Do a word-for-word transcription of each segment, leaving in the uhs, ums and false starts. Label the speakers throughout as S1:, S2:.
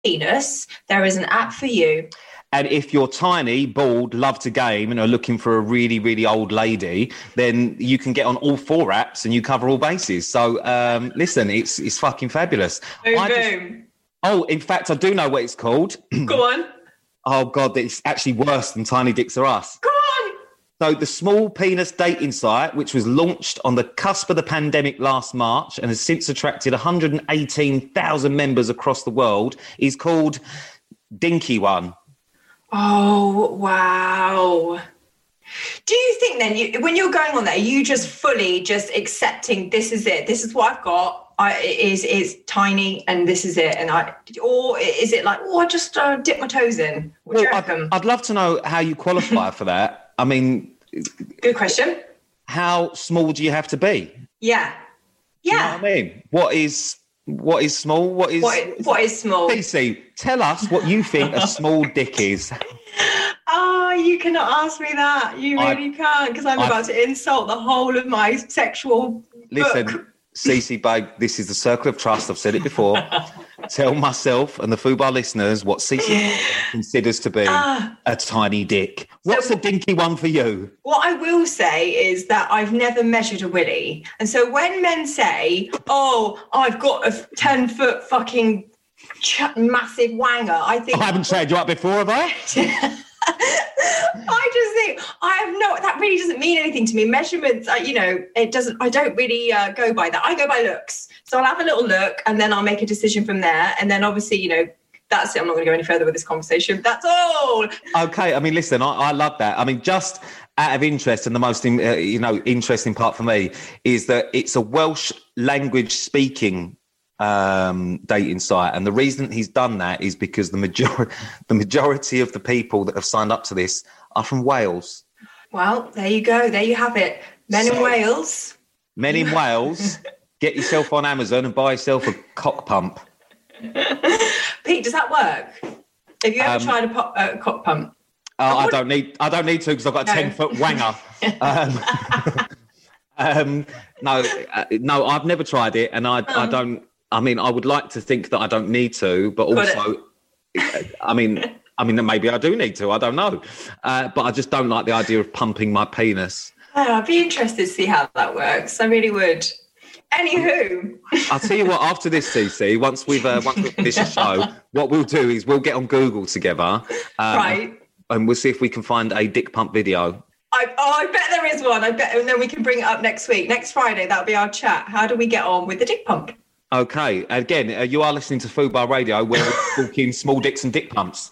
S1: penis, there is an app for you.
S2: And if you're tiny, bald, love to game and are looking for a really, really old lady, then you can get on all four apps and you cover all bases. So um, listen, it's it's fucking fabulous.
S1: Boom,
S2: I
S1: boom.
S2: Just, oh, in fact, I do know what it's called.
S1: Go on.
S2: Oh, God, it's actually worse than Tiny Dicks Are Us.
S1: Go on.
S2: So the small penis dating site, which was launched on the cusp of the pandemic last March and has since attracted one hundred eighteen thousand members across the world, is called Dinky One.
S1: Oh, wow. Do you think then, you, when you're going on there, you just fully just accepting this is it, this is what I've got, I, it is it's tiny and this is it, and I, or is it like, oh, I just uh, dip my toes in? What do you reckon?
S2: I'd, I'd love to know how you qualify for that. I mean...
S1: Good question.
S2: How small do you have to be?
S1: Yeah. Yeah.
S2: Do you know what I mean? What is... What is small? What is...
S1: What is, what is small?
S2: P C, tell us what you think a small dick is.
S1: Oh, you cannot ask me that. You really I, can't, because I'm I, about to insult the whole of my sexual
S2: Listen,
S1: book.
S2: Cece, babe, this is the circle of trust. I've said it before. Tell myself and the Fubar listeners what Cece considers to be uh, a tiny dick. What's so, a dinky one for you?
S1: What I will say is that I've never measured a willy. And so when men say, oh, I've got a ten-foot fucking ch- massive wanger, I think...
S2: I haven't said you up before, have I?
S1: I just think I have no, that really doesn't mean anything to me. Measurements, uh, you know, it doesn't, I don't really uh, go by that. I go by looks. So I'll have a little look and then I'll make a decision from there. And then obviously, you know, that's it. I'm not going to go any further with this conversation. That's all.
S2: Okay. I mean, listen, I, I love that. I mean, just out of interest, and the most, uh, you know, interesting part for me is that it's a Welsh language speaking um dating site, and the reason he's done that is because the majority the majority of the people that have signed up to this are from Wales.
S1: Well, there you go, there you have it. Men so, in Wales.
S2: Men in Wales. Get yourself on Amazon and buy yourself a cock pump.
S1: Pete, does that work? Have you ever um, tried a, pop, uh, cock pump?
S2: Uh, I don't need I don't need to because I've got a no. ten foot wanger. um, um no uh, no I've never tried it, and I um, I don't I mean, I would like to think that I don't need to, but also, I mean, I mean, maybe I do need to. I don't know. Uh, but I just don't like the idea of pumping my penis.
S1: Oh, I'd be interested to see how that works. I really would. Anywho.
S2: I'll tell you what, after this, C C, once we've, uh, once we've finished the show, what we'll do is we'll get on Google together. Um,
S1: right.
S2: And we'll see if we can find a dick pump video.
S1: I, oh, I bet there is one. I bet, and then we can bring it up next week. Next Friday, that'll be our chat. How do we get on with the dick pump?
S2: Okay, again, uh, you are listening to Fubar Radio, where we're talking small dicks and dick pumps.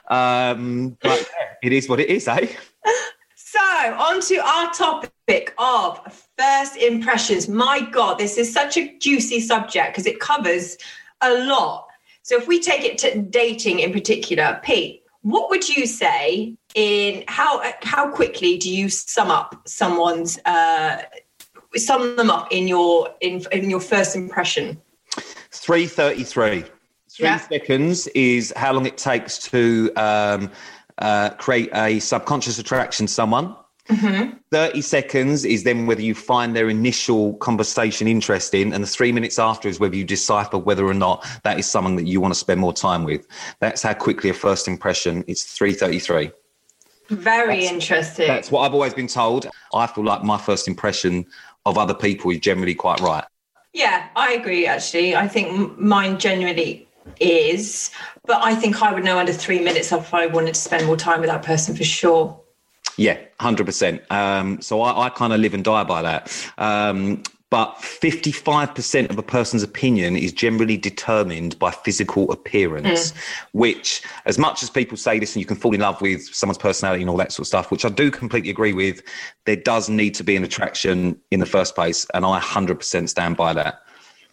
S2: Um, but it is what it is, eh?
S1: So, on to our topic of first impressions. My God, this is such a juicy subject because it covers a lot. So, if we take it to dating in particular, Pete, what would you say in how how quickly do you sum up someone's uh, sum them up in your in in your first impression?
S2: three thirty-three. Three yeah. seconds is how long it takes to um, uh, create a subconscious attraction to someone. Mm-hmm. thirty seconds is then whether you find their initial conversation interesting, and the three minutes after is whether you decipher whether or not that is someone that you want to spend more time with. That's how quickly a first impression. It's three thirty-three.
S1: Very
S2: that's,
S1: interesting.
S2: That's what I've always been told. I feel like my first impression of other people is generally quite right.
S1: Yeah, I agree, actually. I think mine genuinely is, but I think I would know under three minutes if I wanted to spend more time with that person for sure.
S2: Yeah, one hundred percent. Um, so I, I kind of live and die by that. Um, but fifty-five percent of a person's opinion is generally determined by physical appearance, mm. which, as much as people say this and you can fall in love with someone's personality and all that sort of stuff, which I do completely agree with, there does need to be an attraction in the first place. And I one hundred percent stand by that.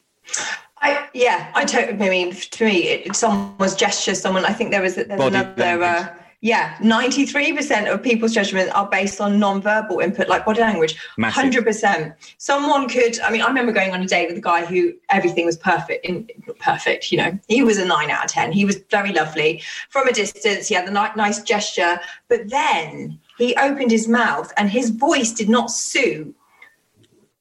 S1: I, yeah, I totally, I mean, to me, it, someone's gesture, someone, I think there was, there's
S2: Body
S1: another, uh, yeah, ninety-three percent of people's judgments are based on non-verbal input, like body language. Massive. one hundred percent. Someone could, I mean, I remember going on a date with a guy who everything was perfect, in, perfect, you know, he was a nine out of ten. He was very lovely. From a distance, he had the ni- nice gesture, but then he opened his mouth and his voice did not suit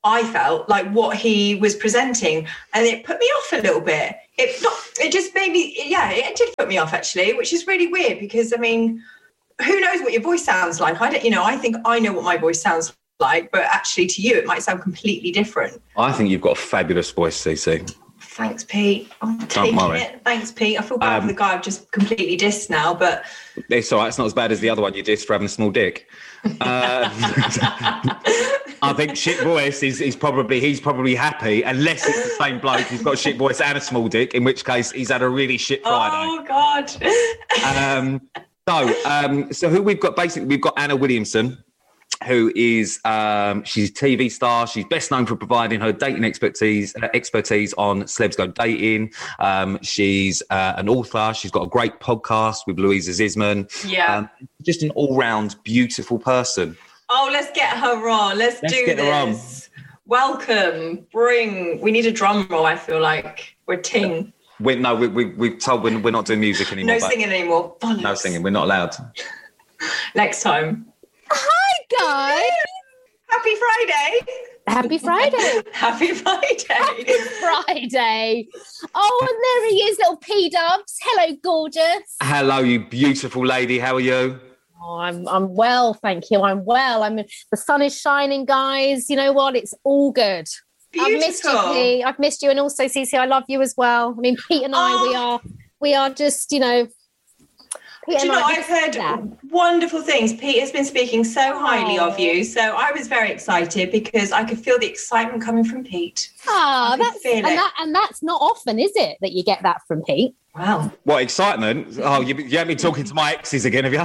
S1: I felt like what he was presenting, and it put me off a little bit. It not, it just made me, yeah, it did put me off actually, which is really weird because I mean, who knows what your voice sounds like? I don't, you know, I think I know what my voice sounds like, but actually to you, it might sound completely different.
S2: I think you've got a fabulous voice, Cece.
S1: Thanks, Pete. I'm taking it. Thanks, Pete. I feel bad um, for the guy I've just completely dissed now, but
S2: it's all right. It's not as bad as the other one you dissed for having a small dick. Uh, I think shit voice is, is probably he's probably happy unless it's the same bloke who's got a shit voice and a small dick, in which case he's had a really shit Friday.
S1: Oh God.
S2: um, so um, so who we've got? Basically, we've got Anna Williamson, who is um, she's a T V star. She's best known for providing her dating expertise uh, expertise on Celebs Go Dating. Um, she's uh, an author. She's got a great podcast with Louisa Zisman.
S1: Yeah, um,
S2: just an all-round beautiful person.
S1: Oh, let's get her on. Let's, let's do get this. Her on. Welcome. Bring. We need a drum roll. I feel like we're ting.
S2: We, no, we, we, we've told we're, we're not doing music anymore.
S1: No singing anymore. Bollocks.
S2: No singing. We're not allowed.
S1: Next time.
S3: Hi, guys.
S1: Happy Friday.
S3: Happy Friday.
S1: Happy Friday.
S3: Happy Friday. Oh, and there he is, little P-Dubs. Hello, gorgeous.
S2: Hello, you beautiful lady. How are you?
S3: Oh, I'm I'm well, thank you. I'm well. I'm the sun is shining, guys. You know what? It's all good.
S1: Beautiful.
S3: I've missed you, Pete. I've missed you, and also Cece, I love you as well. I mean, Pete and I, oh. we are we are just, you know.
S1: Pete Do you know, I've heard that. wonderful things. Pete has been speaking so highly oh. of you. So I was very excited because I could feel the excitement coming from Pete.
S3: Oh, that's and, that, and that's not often, is it, that you get that from Pete?
S1: Wow.
S2: What, excitement? Oh, you, you haven't been talking to my exes again, have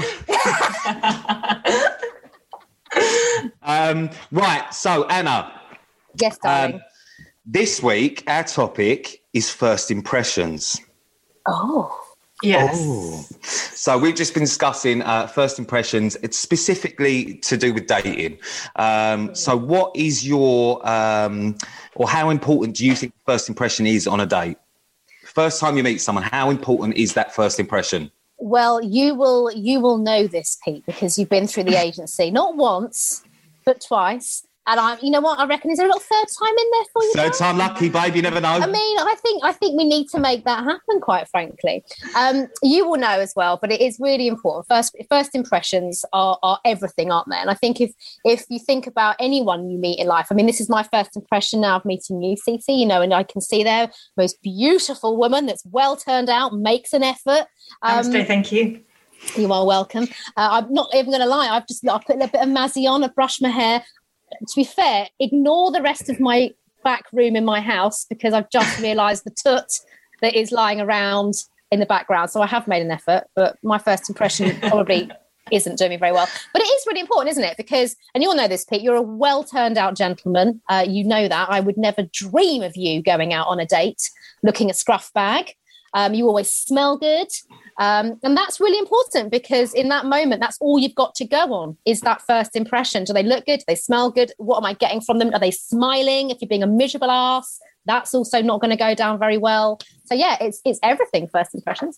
S2: you? um, right, so Anna.
S3: Yes, darling. Um,
S2: this week, our topic is first impressions.
S3: Oh.
S1: Yes.
S2: Oh. So we've just been discussing uh, first impressions. It's specifically to do with dating. Um, so what is your, um, or how important do you think first impression is on a date? First time you meet someone, how important is that first impression?
S3: Well, you will you will know this, Pete, because you've been through the agency, not once, but twice. And I, you know what, I reckon, is there a little third time in there for you?
S2: Third time lucky, babe, you never know.
S3: I mean, I think I think we need to make that happen, quite frankly. Um, you will know as well, but it is really important. First first impressions are, are everything, aren't they? And I think if if you think about anyone you meet in life, I mean, this is my first impression now of meeting you, Cece, you know, and I can see there, most beautiful woman that's well turned out, makes an effort.
S1: Um, Namaste, thank you.
S3: You are welcome. Uh, I'm not even going to lie. I've just I put a little bit of Mazzy on. I've brushed my hair. To be fair, ignore the rest of my back room in my house because I've just realised the toot that is lying around in the background. So I have made an effort, but my first impression probably isn't doing me very well. But it is really important, isn't it? Because, and you'll know this, Pete, you're a well-turned-out gentleman. Uh, you know that. I would never dream of you going out on a date looking a scruff bag. Um, you always smell good. Um, and that's really important because in that moment, that's all you've got to go on is that first impression. Do they look good? Do they smell good? What am I getting from them? Are they smiling? If you're being a miserable ass, that's also not going to go down very well. So yeah, it's it's everything, first impressions.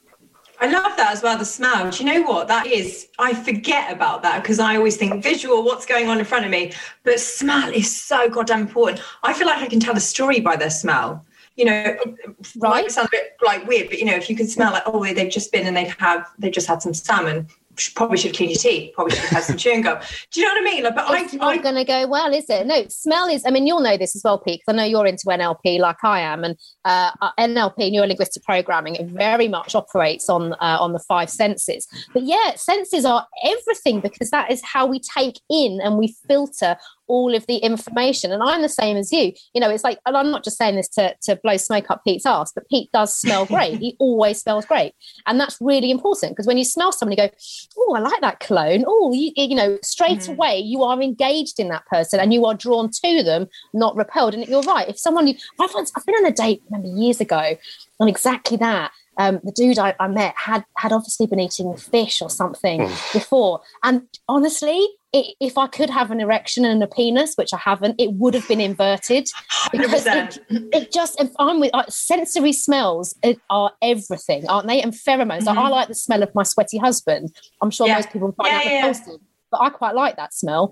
S1: I love that as well, the smell. Do you know what that is? I forget about that because I always think visual, what's going on in front of me. But smell is so goddamn important. I feel like I can tell a story by their smell. You know, right? Might sound a bit like weird, but you know, if you can smell like, oh, they've just been and they've have they've just had some salmon. Probably should clean your teeth. Probably should have had some chewing gum. Do you know what I mean? Like, but
S3: it's
S1: I,
S3: not
S1: I,
S3: going to go well, is it? No, smell is. I mean, you'll know this as well, Pete, because I know you're into N L P like I am, and uh, N L P, neuro linguistic programming, it very much operates on uh, on the five senses. But yeah, senses are everything because that is how we take in and we filter all of the information. And I'm the same as you. You know, it's like, and I'm not just saying this to, to blow smoke up Pete's ass, but Pete does smell great. He always smells great. And that's really important because when you smell someone, you go, oh, I like that cologne. Oh, you, you know, straight mm. away, you are engaged in that person and you are drawn to them, not repelled. And you're right. If someone, you, I've, I've been on a date, remember, years ago on exactly that. Um, the dude I, I met had had obviously been eating fish or something mm. before. And honestly, it, if I could have an erection and a penis, which I haven't, it would have been inverted. Because it, it just, if I'm with uh, sensory smells are everything, aren't they? And pheromones. Mm-hmm. Like, I like the smell of my sweaty husband. I'm sure yeah. most people find yeah, that repulsive, yeah. but I quite like that smell.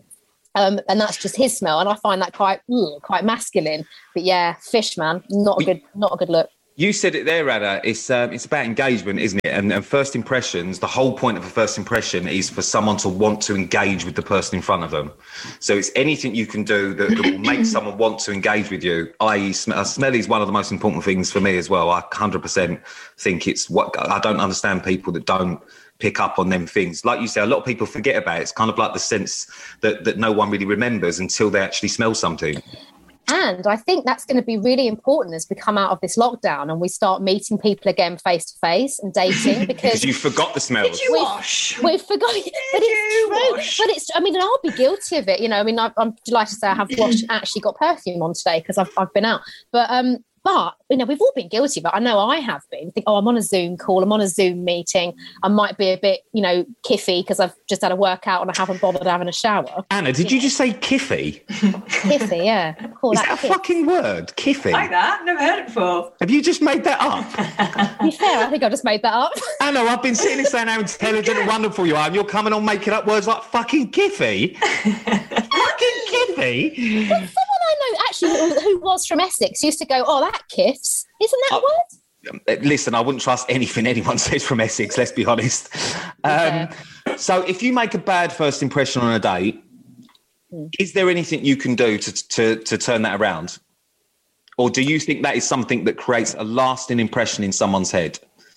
S3: Um, and that's just his smell, and I find that quite ugh, quite masculine. But yeah, fish, man, not a good, not a good look.
S2: You said it there, Radha. It's um, it's about engagement, isn't it? And, and first impressions. The whole point of a first impression is for someone to want to engage with the person in front of them. So it's anything you can do that, that will make someone want to engage with you. that is, smell, smell is one of the most important things for me as well. I one hundred percent think it's what I don't understand people that don't pick up on them things. Like you say, a lot of people forget about it. It's kind of like the sense that, that no one really remembers until they actually smell something.
S3: And I think that's going to be really important as we come out of this lockdown and we start meeting people again face to face and dating, because
S2: you forgot the smells.
S1: Did you
S3: we've,
S1: wash?
S3: We've forgotten, but it's true. Wash? But it's, I mean, and I'll be guilty of it. You know, I mean, I, I'm delighted to say I have washed, actually got perfume on today because I've I've been out. But um, but you know, we've all been guilty. But I know I have been. Think, oh, I'm on a Zoom call. I'm on a Zoom meeting. I might be a bit, you know, kiffy because I've just had a workout and I haven't bothered having a shower.
S2: Anna, did you, you just say kiffy?
S3: Kiffy, yeah. Call
S2: Is
S3: that,
S2: that a
S3: kiff.
S2: fucking word? Kiffy?
S1: Like that? Never heard it before.
S2: Have you just made that up?
S3: To be fair, I think I just made that up.
S2: Anna, I've been sitting here saying how intelligent and wonderful you are, and you're coming on making up words like fucking kiffy. Fucking kiffy.
S3: But someone I know actually who, who was from Essex used to go, "Oh, that kiffs." Isn't that a
S2: Uh,
S3: word?
S2: Listen, I wouldn't trust anything anyone says from Essex, let's be honest. Um, so if you make a bad first impression on a date, mm. is there anything you can do to, to, to turn that around? Or do you think that is something that creates a lasting impression in someone's head?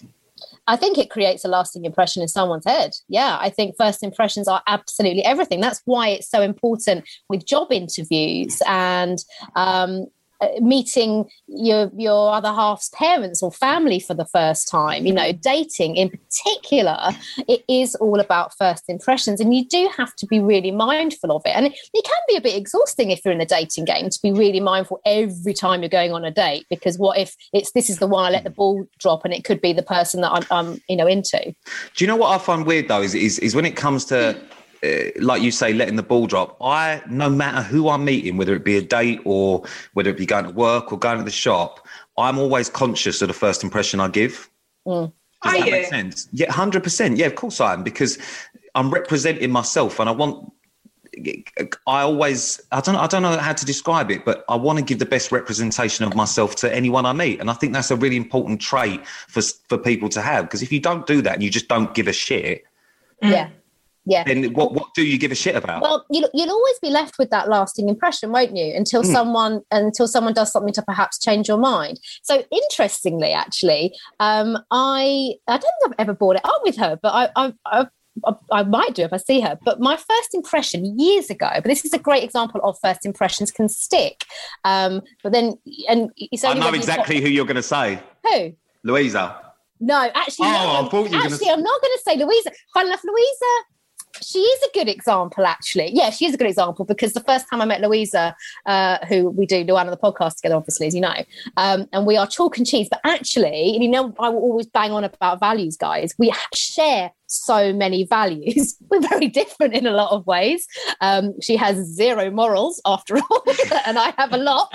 S3: I think it creates a lasting impression in someone's head. Yeah, I think first impressions are absolutely everything. That's why it's so important with job interviews and um, meeting your your other half's parents or family for the first time. You know, dating in particular, it is all about first impressions, and you do have to be really mindful of it. And it, it can be a bit exhausting if you're in a dating game to be really mindful every time you're going on a date, because what if it's this is the one I let the ball drop and it could be the person that I'm, I'm you know into.
S2: Do you know what I find weird though is is, is when it comes to Uh, like you say, letting the ball drop, I, no matter who I'm meeting, whether it be a date or whether it be going to work or going to the shop, I'm always conscious of the first impression I give.
S3: Mm.
S2: Does
S1: Are
S2: that
S1: you?
S2: make sense? Yeah, one hundred percent. Yeah, of course I am, because I'm representing myself and I want, I always, I don't, I don't know how to describe it, but I want to give the best representation of myself to anyone I meet. And I think that's a really important trait for, for people to have, because if you don't do that and you just don't give a shit,
S3: Yeah. Yeah.
S2: then what, what do you give a shit about?
S3: Well, you'll, you'll always be left with that lasting impression, won't you? Until mm. someone until someone does something to perhaps change your mind. So interestingly, actually, um, I I don't think I've ever brought it up with her, but I I, I I I might do if I see her. But my first impression years ago, but this is a great example of first impressions can stick. Um, but then, and it's only
S2: I know
S3: when you
S2: exactly
S3: talk-
S2: who you're going to say.
S3: Who?
S2: Louisa.
S3: No, actually,
S2: Oh,
S3: no.
S2: I thought you were
S3: actually,
S2: gonna...
S3: I'm not going to say Louisa. Fun enough, Louisa. She is a good example, actually. Yeah, she is a good example, because the first time I met Louisa, uh, who we do Luann on the podcast together, obviously, as you know, um, and we are chalk and cheese. But actually, you know, I will always bang on about values, guys. We share so many values. We're very different in a lot of ways. Um, she has zero morals, after all, and I have a lot.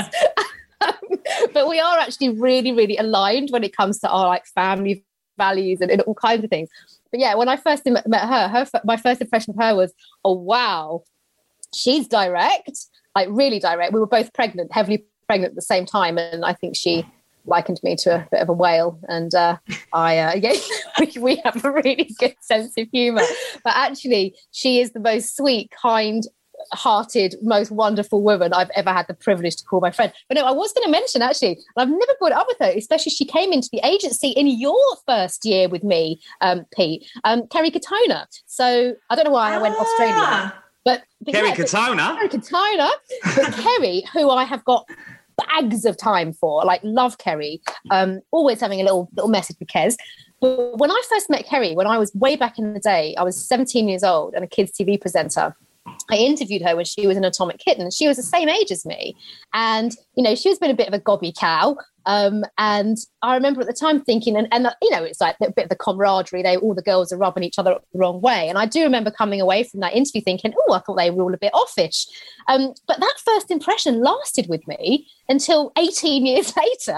S3: But we are actually really, really aligned when it comes to our like family values and, and all kinds of things. But yeah, when I first met her, her my first impression of her was, oh, wow, she's direct, like really direct. We were both pregnant, heavily pregnant at the same time. And I think she likened me to a bit of a whale. And uh, I, uh, yeah, we, we have a really good sense of humour. But actually, she is the most sweet, kind, hearted, most wonderful woman I've ever had the privilege to call my friend. But no, I was going to mention actually, and I've never brought it up with her, especially she came into the agency in your first year with me, um, Pete, um, Kerry Katona. So I don't know why I went
S1: Ah.
S3: Australia, but, but
S2: Kerry
S3: yeah, but
S2: Katona?
S3: Kerry Katona, but Kerry, who I have got bags of time for, like love Kerry, um, always having a little little message with Kez. But when I first met Kerry, when I was way back in the day, I was seventeen years old and a kids T V presenter. I interviewed her when she was an Atomic Kitten. She was the same age as me. And, you know, she was been a bit of a gobby cow. Um, and I remember at the time thinking, and, and you know, it's like a bit of the camaraderie. They, all the girls are rubbing each other up the wrong way. And I do remember coming away from that interview thinking, oh, I thought they were all a bit offish. Um, but that first impression lasted with me until eighteen years later,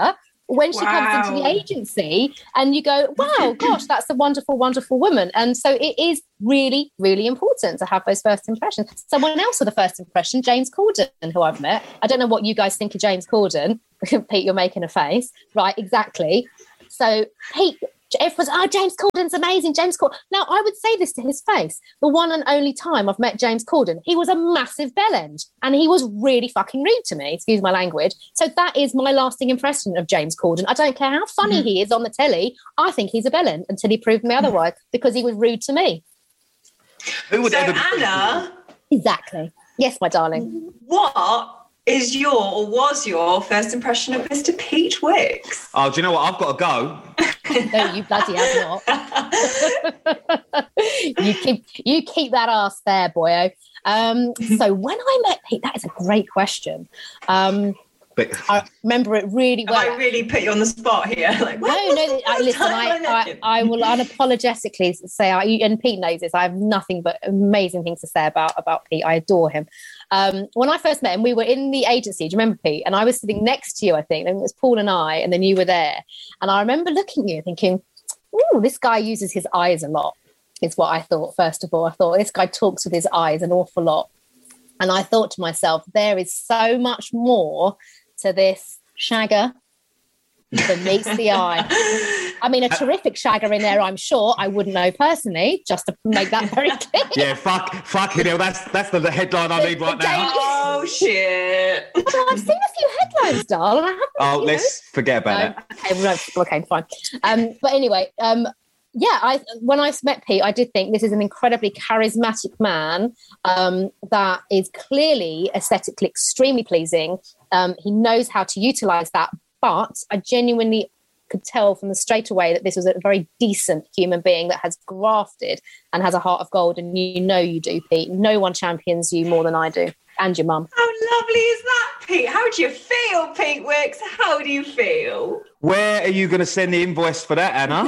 S3: when she wow. comes into the agency, and you go, wow, gosh, that's a wonderful, wonderful woman. And so it is really, really important to have those first impressions. Someone else with a first impression, James Corden, who I've met. I don't know what you guys think of James Corden. Pete, you're making a face. Right, exactly. So Pete, everyone's, oh, James Corden's amazing, James Corden. Now, I would say this to his face. The one and only time I've met James Corden, he was a massive bellend and he was really fucking rude to me, excuse my language. So that is my lasting impression of James Corden. I don't care how funny mm-hmm. he is on the telly. I think he's a bellend until he proved me otherwise because he was rude to me.
S2: Who would
S1: so,
S2: ever
S1: Anna?
S3: Exactly. Yes, my darling.
S1: What is your or was your first impression of Mister Pete Wicks?
S2: Oh, do you know what? I've got to go.
S3: No, you bloody have not. you keep you keep that ass there, boyo. Um, so when I met Pete, that is a great question. Um, but I remember it really well.
S1: I really put you on the spot here. Like,
S3: no, no. I, listen, I, I, I will unapologetically say, I, and Pete knows this. I have nothing but amazing things to say about about Pete. I adore him. Um, when I first met him, we were in the agency. Do you remember, Pete? And I was sitting next to you, I think. And it was Paul and I, and then you were there. And I remember looking at you thinking, "Ooh, this guy uses his eyes a lot." Is what I thought. First of all, I thought this guy talks with his eyes an awful lot. And I thought to myself, there is so much more to this shagger than meets the eye. I mean, a terrific shagger in there, I'm sure. I wouldn't know personally, just to make that very clear.
S2: Yeah, fuck, fuck it. That's that's the, the headline I need right now.
S1: Oh, shit.
S3: Well, I've seen a few headlines, darling. I haven't,
S2: oh, let's know. forget about
S3: no.
S2: it.
S3: Okay, no, okay, fine. Um, but anyway, um, yeah, I when I met Pete, I did think this is an incredibly charismatic man um, that is clearly aesthetically extremely pleasing. Um, he knows how to utilise that, but I genuinely could tell from the straight away that this was a very decent human being that has grafted and has a heart of gold, and you know you do, Pete. No one champions you more than I do, and your mum.
S1: How lovely is that, Pete? How do you feel, Pete Wicks? How do you feel?
S2: Where are you going to send the invoice for that, Anna?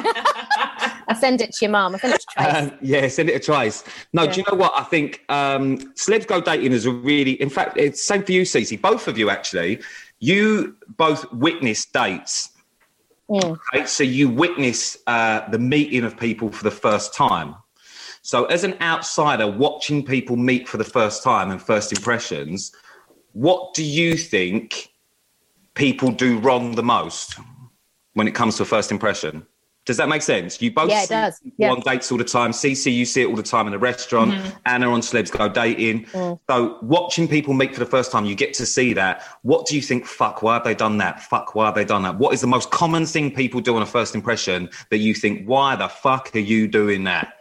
S3: I send it to your mum. I send it to Trace.
S2: Um, yeah, send it to Trace. No, yeah. Do you know what? I think um, Celebs Go Dating is a really... In fact, it's same for you, Cece. Both of you, actually. You both witness dates. Mm. Right? So you witness uh, the meeting of people for the first time. So as an outsider watching people meet for the first time and first impressions, what do you think people do wrong the most when it comes to a first impression? Does that make sense? You both
S3: yeah, it
S2: see
S3: does.
S2: people
S3: Yeah.
S2: on dates all the time. Cece, you see it all the time in a restaurant. Mm-hmm. Anna on Celebs Go Dating. Mm. So watching people meet for the first time, you get to see that. What do you think, fuck, why have they done that? Fuck, why have they done that? What is the most common thing people do on a first impression that you think, why the fuck are you doing that?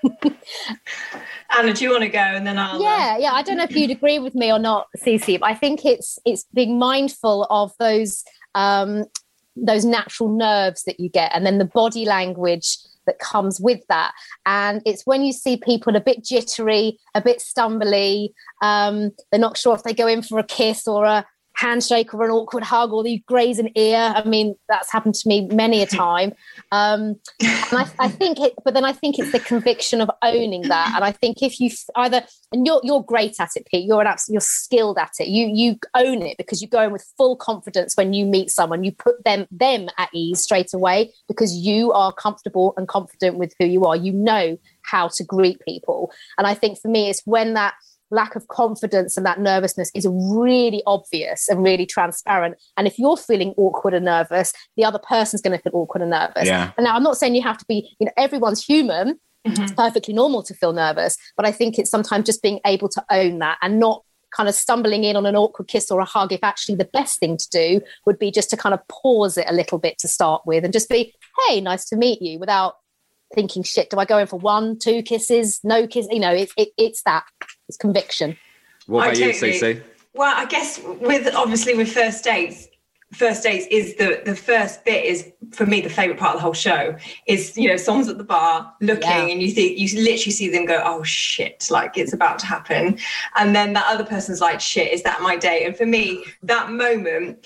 S1: Anna, do you want to go and then I'll...
S3: Yeah,
S1: uh...
S3: yeah. I don't know if you'd agree with me or not, Cece, but I think it's it's being mindful of those... Um, those natural nerves that you get, and then the body language that comes with that. And it's when you see people a bit jittery, a bit stumbly, um, they're not sure if they go in for a kiss or a handshake or an awkward hug, or you graze an ear. I mean, that's happened to me many a time. Um, and I, I think it, but then I think it's the conviction of owning that. And I think if you either, and you're you're great at it, Pete, you're an absolute, you're skilled at it. You you own it because you go in with full confidence when you meet someone. You put them them at ease straight away because you are comfortable and confident with who you are. You know how to greet people. And I think for me, it's when that lack of confidence and that nervousness is really obvious and really transparent. And if you're feeling awkward and nervous, the other person's going to feel awkward and nervous.
S2: Yeah.
S3: And now I'm not saying you have to be, you know, everyone's human. Mm-hmm. It's perfectly normal to feel nervous. But I think it's sometimes just being able to own that and not kind of stumbling in on an awkward kiss or a hug, if actually the best thing to do would be just to kind of pause it a little bit to start with and just be, hey, nice to meet you, without thinking, shit, do I go in for one, two kisses, no kiss? You know, it, it, it's that. It's conviction.
S2: What about
S1: totally,
S2: you, Cece?
S1: Well, I guess with obviously with first dates, first dates is the the first bit is for me the favourite part of the whole show is, you know, someone's at the bar looking yeah. and you think you literally see them go, oh shit, like it's about to happen. And then that other person's like, shit, is that my date? And for me, that moment,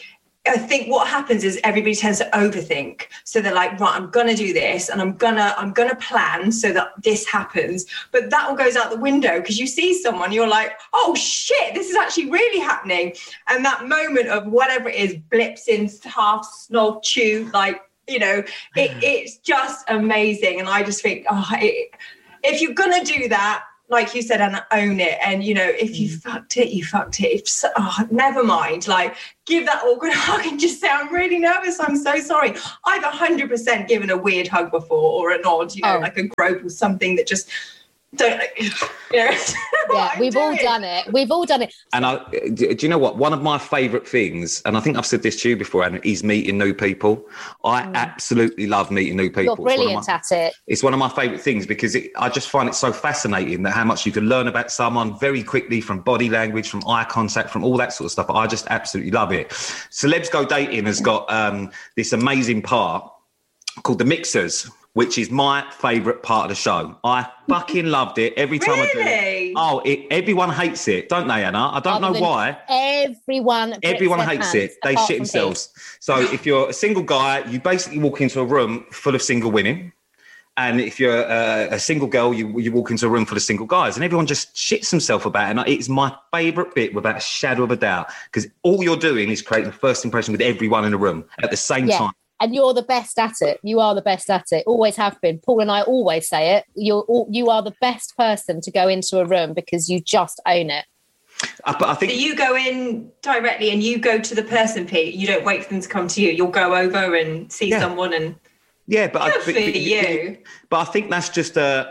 S1: I think what happens is everybody tends to overthink. So they're like, right, I'm going to do this and I'm going to, I'm going to plan so that this happens. But that all goes out the window because you see someone, you're like, oh shit, this is actually really happening. And that moment of whatever it is blips in half snog chew, like, you know, it, it's just amazing. And I just think, oh, it, if you're going to do that, like you said, and own it. And, you know, if you fucked it, you fucked it. If so, oh, never mind. Like, give that awkward hug and just say, I'm really nervous. I'm so sorry. I've one hundred percent given a weird hug before or a nod, you know, oh. like a grope or something that just don't, you know.
S3: Yeah, we've all done it. We've all done it.
S2: And I, do you know what? One of my favourite things, and I think I've said this to you before, Anna, is meeting new people. I mm. absolutely love meeting new people.
S3: You're brilliant
S2: my,
S3: at it.
S2: It's one of my favourite things because it, I just find it so fascinating that how much you can learn about someone very quickly from body language, from eye contact, from all that sort of stuff. I just absolutely love it. Celebs Go Dating has got um, this amazing part called The Mixers, which is my favourite part of the show. I fucking loved it every time
S1: really?
S2: I do it. Oh, it, everyone hates it, don't they, Anna? I don't
S3: Other
S2: know why.
S3: Everyone
S2: Everyone hates it. They shit themselves. So if you're a single guy, you basically walk into a room full of single women. And if you're a, a single girl, you, you walk into a room full of single guys. And everyone just shits himself about it. And it's my favourite bit without a shadow of a doubt. Because all you're doing is creating a first impression with everyone in the room at the same
S3: yeah.
S2: time.
S3: And you're the best at it. You are the best at it. Always have been. Paul and I always say it. You're you are the best person to go into a room because you just own it.
S2: I, but I think
S1: so you go in directly and you go to the person, Pete. You don't wait for them to come to you. You'll go over and see yeah. someone and
S2: yeah, but
S1: Good
S2: I,
S1: for
S2: but,
S1: you.
S2: But I think that's just a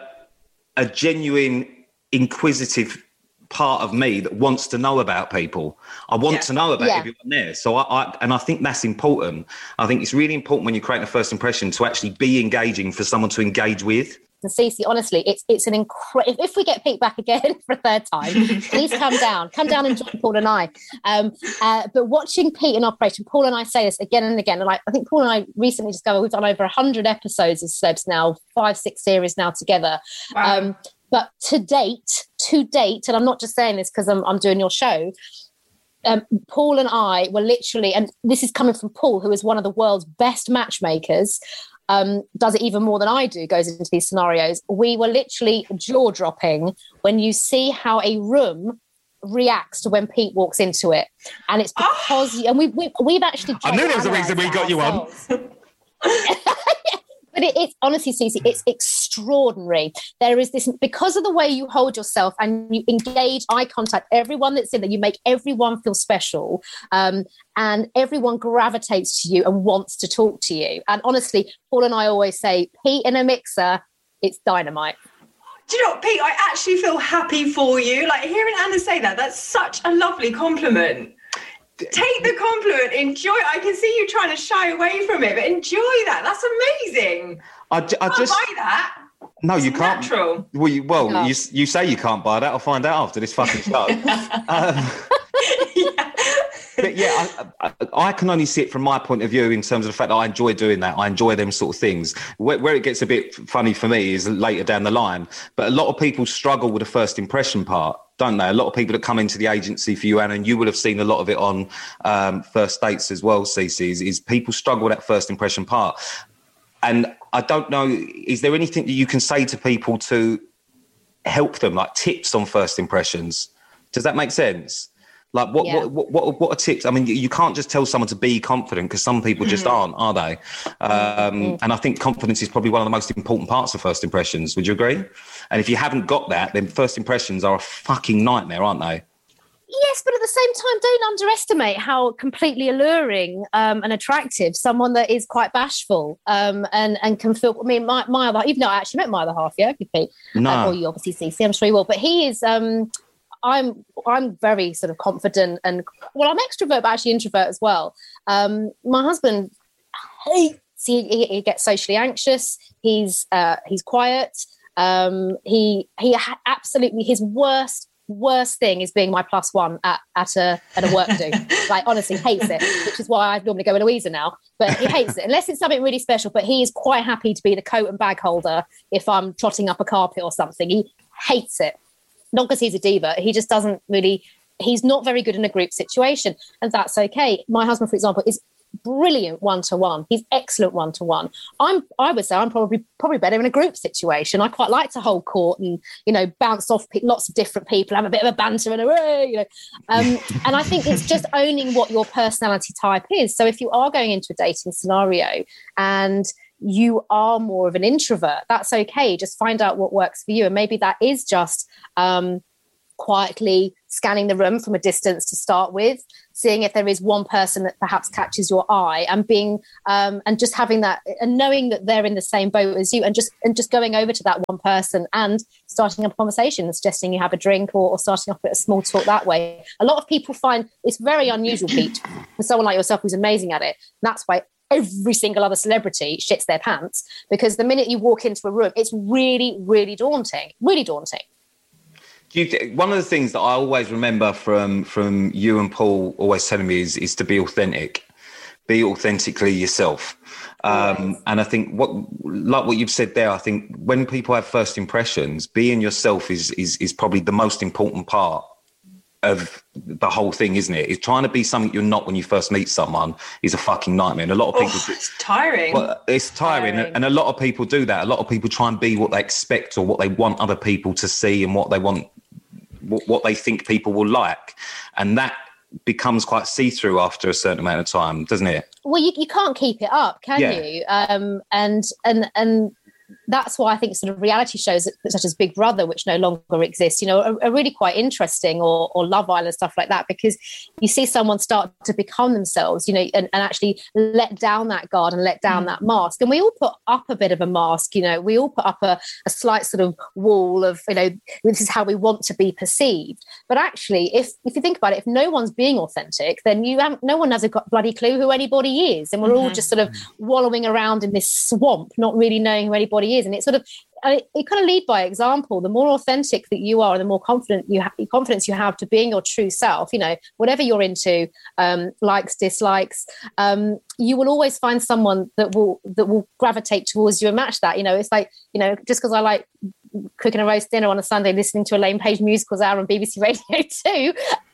S2: a genuine inquisitive part of me that wants to know about people. I want yeah. to know about yeah. everyone there. So I, I and I think that's important. I think it's really important when you're creating a first impression to actually be engaging for someone to engage with.
S3: And Cece, honestly, it's it's an incredible. If we get Pete back again for a third time, please come down, come down and join Paul and I. Um, uh, but watching Pete in operation, Paul and I say this again and again, and I, I think Paul and I recently discovered we've done over a hundred episodes of Celebs now, five, six series now together.
S1: Wow.
S3: Um, but to date, to date, and I'm not just saying this because I'm I'm doing your show. Um, Paul and I were literally, and this is coming from Paul, who is one of the world's best matchmakers. Um, does it even more than I do, goes into these scenarios. We were literally jaw-dropping when you see how a room reacts to when Pete walks into it. And it's because, oh. and we, we, we've actually...
S2: I knew there was a reason we got you on.
S3: But it, it's honestly, Cece, it's extraordinary. There is this, because of the way you hold yourself and you engage eye contact, everyone that's in there, you make everyone feel special, um, and everyone gravitates to you and wants to talk to you. And honestly, Paul and I always say, Pete in a mixer, it's dynamite.
S1: Do you know what, Pete, I actually feel happy for you. Like, hearing Anna say that, that's such a lovely compliment. Take the compliment, enjoy it. I can see you trying to shy away from it, but enjoy that. That's amazing.
S2: I, I
S1: I'll
S2: just
S1: buy that.
S2: No,
S1: it's
S2: you can't.
S1: Natural.
S2: Well, you, well
S3: no.
S2: you, you say you can't buy that. I'll find out after this fucking show. um,
S1: yeah.
S2: But yeah, I, I, I can only see it from my point of view in terms of the fact that I enjoy doing that. I enjoy them sort of things. Where, where it gets a bit funny for me is later down the line. But a lot of people struggle with the first impression part, don't they? A lot of people that come into the agency for you, Anna, and you would have seen a lot of it on um, First Dates as well, Cece, is, is people struggle with that first impression part. And I don't know, is there anything that you can say to people to help them, like tips on first impressions? Does that make sense? Like what, yeah. what, what, what, what are tips? I mean, you can't just tell someone to be confident because some people just aren't, are they? Um, mm-hmm. And I think confidence is probably one of the most important parts of first impressions. Would you agree? And if you haven't got that, then first impressions are a fucking nightmare, aren't they?
S3: Yes, but at the same time, don't underestimate how completely alluring um, and attractive someone that is quite bashful um, and and can feel. I mean, my my other, you've not actually met my other half, yeah, Pete?
S2: No,
S3: um, or you obviously see, see, I'm sure you will. But he is. Um, I'm I'm very sort of confident and well, I'm extrovert, but actually introvert as well. Um, my husband hates. He, he, he gets socially anxious. He's uh, he's quiet. Um, he he ha- absolutely his worst. worst thing is being my plus one at, at a at a work do. Like, honestly, hates it, which is why I normally go with Louisa now. But he hates it, unless it's something really special. But he is quite happy to be the coat and bag holder if I'm trotting up a carpet or something. He hates it. Not because he's a diva. He just doesn't really he's not very good in a group situation, and that's okay. My husband, for example, is brilliant one-to-one. He's excellent one-to-one. I'm I would say I'm probably probably better in a group situation. I quite like to hold court and, you know, bounce off pe- lots of different people, have a bit of a banter and a, you know. Um, and I think it's just owning what your personality type is. So if you are going into a dating scenario and you are more of an introvert, that's okay. Just find out what works for you. And maybe that is just um, quietly scanning the room from a distance to start with, seeing if there is one person that perhaps catches your eye, and being um, and just having that and knowing that they're in the same boat as you, and just and just going over to that one person and starting up a conversation, suggesting you have a drink, or, or starting off with a small talk that way. A lot of people find it's very unusual, Pete, for someone like yourself who's amazing at it. And that's why every single other celebrity shits their pants, because the minute you walk into a room, it's really, really daunting, really daunting.
S2: Do you th- one of the things that I always remember from from you and Paul always telling me is, is to be authentic, be authentically yourself. Um, yes. And I think what, like what you've said there, I think when people have first impressions, being yourself is is is probably the most important part of the whole thing, isn't it? It's trying to be something you're not when you first meet someone is a fucking nightmare. And a lot of people,
S1: oh, it's tiring.
S2: Well, it's tiring, tiring, and a lot of people do that. A lot of people try and be what they expect or what they want other people to see and what they want, what, what they think people will like, and that becomes quite see-through after a certain amount of time, doesn't it?
S3: Well, you, you can't keep it up, can yeah. you? Um, and and and. That's why I think sort of reality shows such as Big Brother, which no longer exists, you know, are, are really quite interesting, or, or Love Island, stuff like that, because you see someone start to become themselves, you know, and, and actually let down that guard and let down mm. that mask. And we all put up a bit of a mask, you know, we all put up a, a slight sort of wall of, you know, this is how we want to be perceived. But actually, if if you think about it, if no one's being authentic, then you have no one has a bloody clue who anybody is. And we're mm-hmm. all just sort of wallowing around in this swamp, not really knowing who anybody is. And it's sort of it, it kind of lead by example. The more authentic that you are, the more confident you have confidence you have to being your true self, you know, whatever you're into, um likes, dislikes, um you will always find someone that will that will gravitate towards you and match that. You know, it's like, you know, just because I like cooking a roast dinner on a Sunday, listening to Elaine Page musicals hour on B B C Radio two,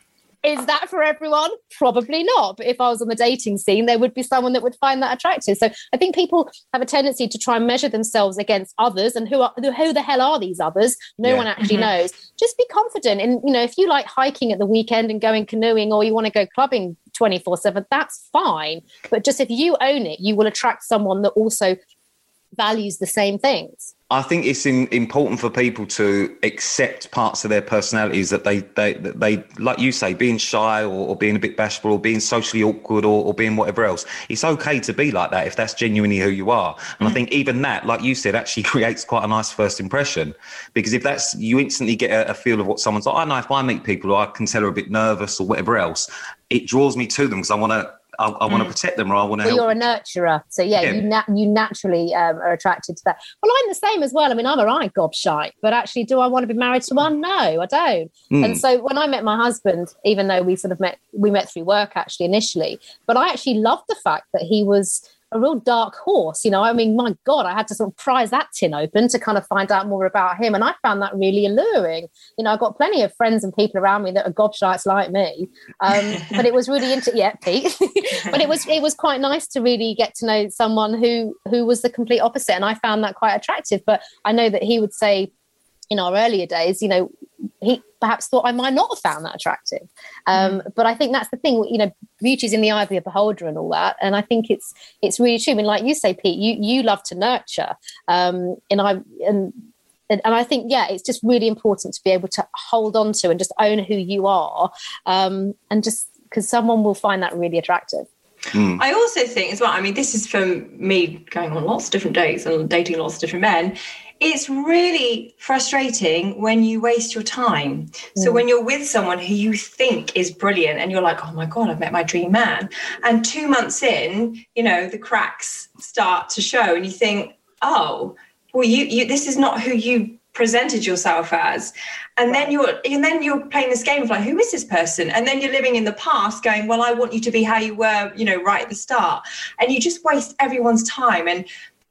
S3: is that for everyone? Probably not. But if I was on the dating scene, there would be someone that would find that attractive. So I think people have a tendency to try and measure themselves against others, and who are who the hell are these others? No yeah. one actually mm-hmm. knows. Just be confident. And, you know, if you like hiking at the weekend and going canoeing, or you want to go clubbing twenty-four seven, that's fine. But just if you own it, you will attract someone that also values the same things.
S2: I think it's in, important for people to accept parts of their personalities that they, they, that they like you say, being shy, or, or being a bit bashful, or being socially awkward, or, or being whatever else. It's okay to be like that if that's genuinely who you are. And mm. I think even that, like you said, actually creates quite a nice first impression, because if that's, you instantly get a, a feel of what someone's like. I know if I meet people who I can tell are a bit nervous or whatever else, it draws me to them because I want to I, I want to mm. protect them, or I want to
S3: well,
S2: help.
S3: You're a nurturer. So, yeah, yeah. you na- you naturally um, are attracted to that. Well, I'm the same as well. I mean, I'm a right gobshite, but actually, do I want to be married to one? No, I don't. Mm. And so when I met my husband, even though we sort of met, we met through work actually initially, but I actually loved the fact that he was a real dark horse. You know, I mean, my God, I had to sort of prise that tin open to kind of find out more about him. And I found that really alluring. You know, I've got plenty of friends and people around me that are gobshites like me. Um, but it was really into, yeah, Pete. But it was it was quite nice to really get to know someone who who was the complete opposite. And I found that quite attractive. But I know that he would say in our earlier days, you know, he perhaps thought I might not have found that attractive. Um, mm. But I think that's the thing, you know, beauty's in the eye of the beholder and all that. And I think it's it's really true. I mean, like you say, Pete, you you love to nurture. Um, and I and and I think, yeah, it's just really important to be able to hold on to and just own who you are. Um, and just because someone will find that really attractive.
S1: Mm. I also think as well, I mean, this is from me going on lots of different dates and dating lots of different men. It's really frustrating when you waste your time. Mm. So when you're with someone who you think is brilliant and you're like, oh my God, I've met my dream man. And two months in, you know, the cracks start to show and you think, oh, well, you, you this is not who you presented yourself as. And then you're and then you're playing this game of like, who is this person? And then you're living in the past going, well, I want you to be how you were, you know, right at the start. And you just waste everyone's time. And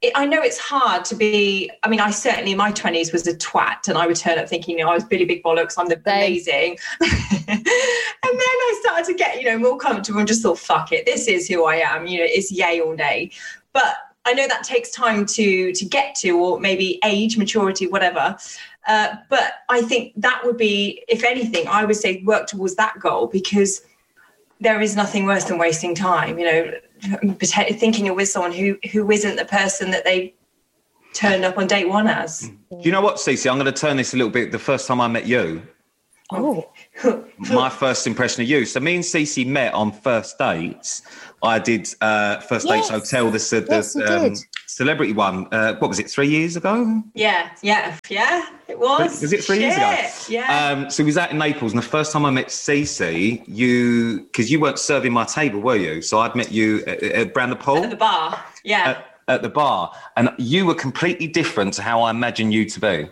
S1: it, I know it's hard to be, I mean, I certainly in my twenties was a twat, and I would turn up thinking, you know, I was Billy Big Bollocks, I'm the amazing. And then I started to get, you know, more comfortable and just thought, fuck it, this is who I am, you know, it's yay or nay. But I know that takes time to to get to, or maybe age, maturity, whatever. Uh, but I think that would be, if anything, I would say work towards that goal, because there is nothing worse than wasting time, you know, thinking you're with someone who who isn't the person that they turned up on date one as.
S2: Do you know what, Cece? I'm going to turn this a little bit. The first time I met you,
S3: Oh,
S2: my first impression of you. So me and Cece met on first dates. I did uh, first
S3: Yes.
S2: dates hotel, the, the
S3: Yes, you
S2: um,
S3: did.
S2: celebrity one. Uh, what was it? Three years ago?
S1: Yeah, yeah, yeah, it was.
S2: Was it three years ago?
S1: Shit, Yeah.
S2: Um, so we was out in Naples, and the first time I met Cece, you because you weren't serving my table, were you? So I'd met you at, at around the pool
S1: At the bar. Yeah.
S2: at, at the bar, and you were completely different to how I imagined you to be.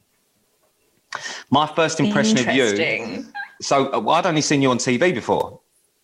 S2: My first impression of you.
S1: Interesting.
S2: So uh, I'd only seen you on T V before.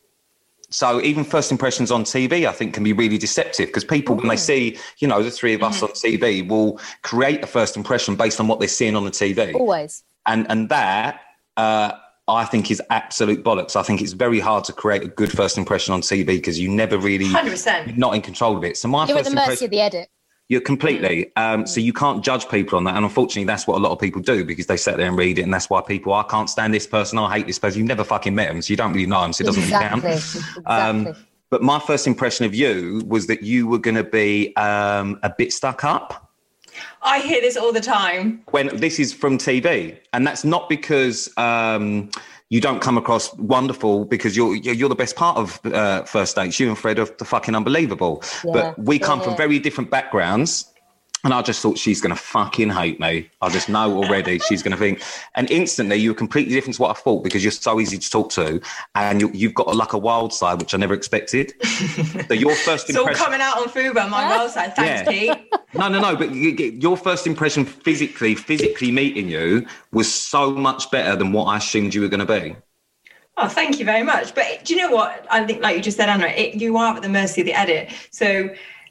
S2: So even first impressions on T V, I think, can be really deceptive, because people, when they see, you know, the three of us on T V, will create a first impression based on what they're seeing on the T V.
S3: always.
S2: And and that, uh, I think, is absolute bollocks. I think it's very hard to create a good first impression on T V, because you never really,
S1: one hundred percent.
S2: you're not in control of it. So my
S3: You're at
S2: first
S3: the mercy
S2: impression,
S3: of the edit.
S2: you're completely. Um, so you can't judge people on that. And unfortunately, that's what a lot of people do, because they sit there and read it. And that's why people, I can't stand this person, I hate this person. You've never fucking met them, so you don't really know them, so it doesn't
S3: Exactly.
S2: really count. Um,
S3: Exactly.
S2: But my first impression of you was that you were going to be um, a bit stuck up.
S1: I hear this all the time.
S2: When this is from T V, and that's not because um, you don't come across wonderful, because you're you're the best part of uh, first dates. You and Fred are the fucking unbelievable.
S3: Yeah,
S2: but we come
S3: yeah,
S2: from
S3: yeah.
S2: very different backgrounds. And I just thought, she's going to fucking hate me. I just know already she's going to think. And instantly, you were completely different to what I thought, because you're so easy to talk to. And you, you've got like a wild side, which I never expected. So your first
S1: It's all
S2: impression...
S1: coming out on Fuba, my well side. Thanks,
S2: Yeah.
S1: Pete.
S2: No, no, no. But you, you- your first impression physically, physically meeting you was so much better than what I assumed you were going to be.
S1: Oh, thank you very much. But do you know what? I think, like you just said, Anna, it, you are at the mercy of the edit. So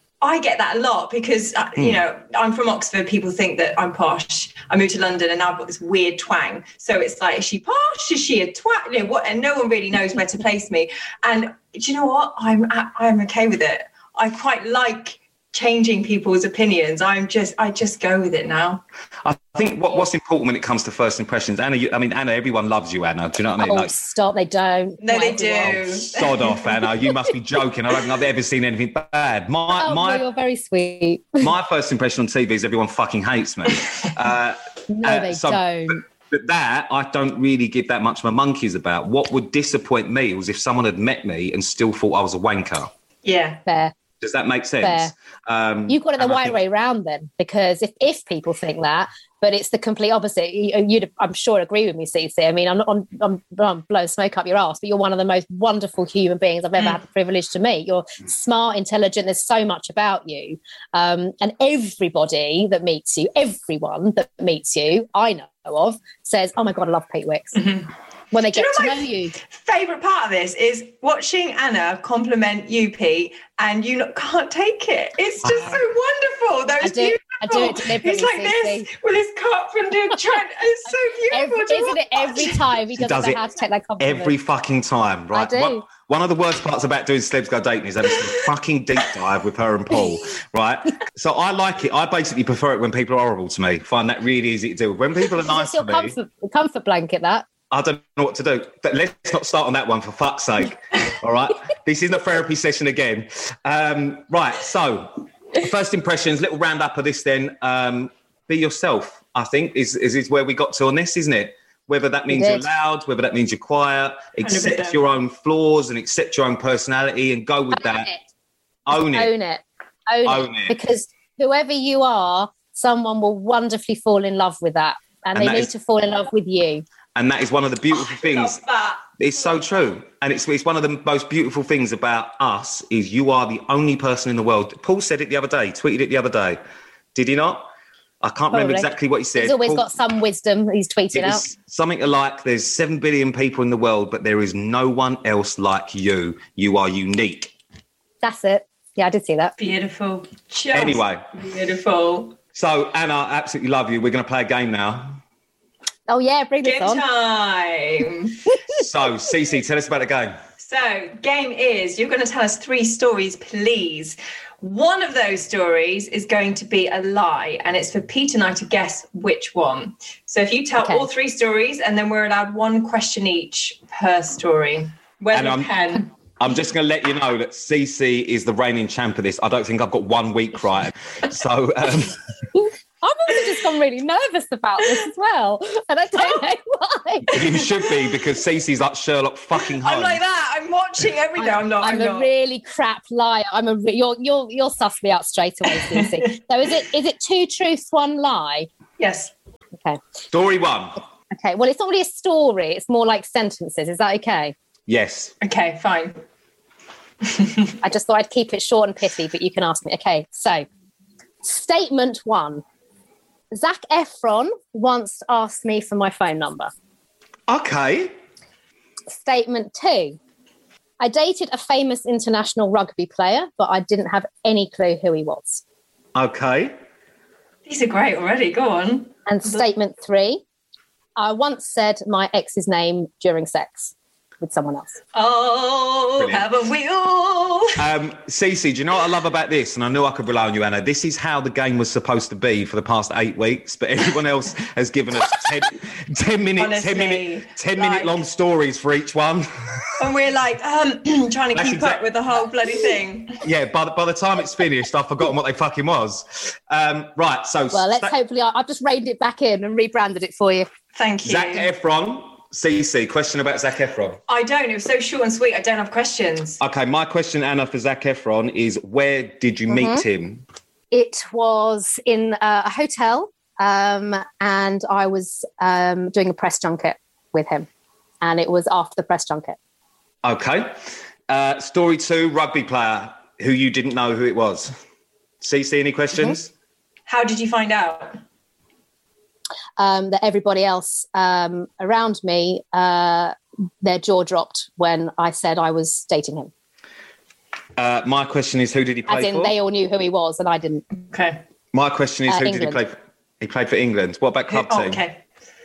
S1: I get that a lot, because, uh, you know, I'm from Oxford. People think that I'm posh. I moved to London, and now I've got this weird twang. So it's like, is she posh? Is she a twat? You know, what? And no one really knows where to place me. And do you know what? I'm I'm okay with it. I quite like changing people's opinions. I'm just, I just go with it now.
S2: I think what, what's important when it comes to first impressions, Anna, you, I mean, Anna, everyone loves you, Anna. Do you know what I mean?
S3: Oh, stop. They don't.
S1: No,
S3: Not
S1: they
S3: everyone.
S1: do.
S2: Oh, sod off, Anna. You must be joking. I don't think I've ever seen anything bad. My
S3: Oh,
S2: my
S3: no, you're very sweet.
S2: my first impression on T V is everyone fucking hates me. Uh,
S3: No,
S2: uh,
S3: they
S2: so-
S3: don't.
S2: But that I don't really give that much of a monkeys about. What would disappoint me was if someone had met me and still thought I was a wanker.
S1: Yeah.
S3: Fair.
S2: Does that make sense?
S3: Fair.
S2: Um,
S3: You've got it the
S2: and I
S3: right
S2: think-
S3: way round then, because if, if people think that, but it's the complete opposite. You, you'd, I'm sure, agree with me, Cece. I mean, I'm not, I'm, I'm, I'm blowing smoke up your ass, but you're one of the most wonderful human beings I've ever
S1: Mm.
S3: had the privilege to meet. You're smart, intelligent. There's so much about you. Um, and everybody that meets you, everyone that meets you, I know of, says, oh my God, I love Pete Wicks.
S1: Mm-hmm.
S3: When they
S1: Do
S3: get
S1: you
S3: to
S1: know
S3: know
S1: my
S3: you.
S1: favourite part of this is watching Anna compliment you, Pete, and you not, can't take it. It's just so wonderful. That
S3: I
S1: was
S3: do-
S1: beautiful.
S3: I do it deliberately,
S1: He's like this with his cup and doing trying. It's so beautiful.
S3: Every,
S1: to
S3: isn't it
S1: watch.
S3: every time he doesn't
S2: does
S3: know
S2: it
S3: how to take that compliment?
S2: Every fucking time, right?
S3: do.
S2: One, one of the worst parts about doing Celebs Go Dating is having some fucking deep dive with her and Paul, right? So I like it. I basically prefer it when people are horrible to me. Find that really easy to do. When people are nice
S3: It's your
S2: to me,
S3: comfort, comfort blanket, that.
S2: I don't know what to do. But let's not start on that one, for fuck's sake. All right? This isn't a therapy session again. Um, right, so first impressions, little roundup of this then. Um, be yourself, I think, is, is, is where we got to on this, isn't it? Whether that means
S3: We
S2: you're
S3: did.
S2: loud, whether that means you're quiet, accept
S1: one hundred percent.
S2: your own flaws and accept your own personality and go with
S3: Own
S2: that.
S3: it.
S2: Own it.
S3: Own it. Own,
S2: Own
S3: it.
S2: it.
S3: Because whoever you are, someone will wonderfully fall in love with that. And,
S2: And
S3: they
S2: that
S3: need
S2: is-
S3: to fall in love with you.
S2: And that is one of the beautiful things.
S1: Love that.
S2: It's so true. And it's, it's one of the most beautiful things about us is you are the only person in the world. Paul said it the other day, tweeted it the other day. Did he not? I can't remember
S3: Probably.
S2: exactly what he said.
S3: He's always
S2: Paul-
S3: got some wisdom he's tweeting
S2: It
S3: out.
S2: was something like there's seven billion people in the world, but there is no one else like you. You are unique.
S3: That's it. Yeah, I did see that.
S1: Beautiful. Just
S2: Anyway.
S1: Beautiful.
S2: So, Anna, I absolutely love you. We're going to play a game now.
S3: Oh, yeah, bring this
S1: Game
S3: on.
S1: time.
S2: So, Cece, tell us about the game.
S1: So, game is you're going to tell us three stories, please. One of those stories is going to be a lie, and it's for Pete and I to guess which one. So, if you tell
S3: Okay.
S1: all three stories, and then we're allowed one question each per story. Where's
S2: And
S1: the
S2: I'm-
S1: pen?
S2: I'm just going to let you know that Cece is the reigning champ of this. I don't think I've got one week right. So, um,
S3: I've also just gone really nervous about this as well. And I don't know why.
S2: you should be, because Cece's like Sherlock fucking Holmes.
S1: I'm like that. I'm watching every day. I'm not. I'm,
S3: I'm, a
S1: not.
S3: really crap liar. I'm a re- you're you're you're suss me out straight away, Cece. So is it is it two truths, one lie?
S1: Yes.
S3: Okay.
S2: Story one.
S3: Okay. Well, it's not really a story. It's more like sentences. Is that okay?
S2: Yes.
S1: Okay. Fine.
S3: I just thought I'd keep it short and pithy, but you can ask me. Okay. So, statement one: Zac Efron once asked me for my phone number.
S2: Okay.
S3: Statement two: I dated a famous international rugby player, but I didn't have any clue who he was.
S2: Okay.
S1: These are great already. Go on.
S3: And statement three: I once said my ex's name during sex with someone else.
S1: Oh,
S2: Brilliant.
S1: haven't we all?
S2: Um, Cece, do you know what I love about this? And I knew I could rely on you, Anna. This is how the game was supposed to be for the past eight weeks, but everyone else has given us ten, ten minute,
S1: Honestly,
S2: ten minute, ten
S1: like-
S2: minute long stories for each one.
S1: And we're like um, trying to
S2: That's
S1: keep
S2: exact-
S1: up with the whole bloody thing.
S2: Yeah, by the, by the time it's finished, I've forgotten what they fucking was. Um, right, so
S3: Well, let's
S2: Zac-
S3: hopefully I- I've just reined it back in and rebranded it for you.
S1: Thank you.
S2: Zac Efron. Cece, question about Zac Efron.
S1: I don't. It was so short and sweet. I don't have questions.
S2: Okay, my question, Anna, for Zac Efron is, where did you meet him?
S3: It was in uh, a hotel, um, and I was um, doing a press junket with him, and it was after the press junket.
S2: Okay. Uh, story two, rugby player who you didn't know who it was. Cece, any questions?
S1: How did you find out?
S3: Um, that everybody else um, around me, uh, their jaw dropped when I said I was dating him.
S2: Uh, my question is, who did he play
S3: As in,
S2: for?
S3: they all knew who he was, and I didn't.
S1: Okay.
S2: My question is,
S3: Uh,
S2: who did he
S3: England.
S2: play for? He played for England. What about club
S1: Oh,
S2: team?
S1: okay.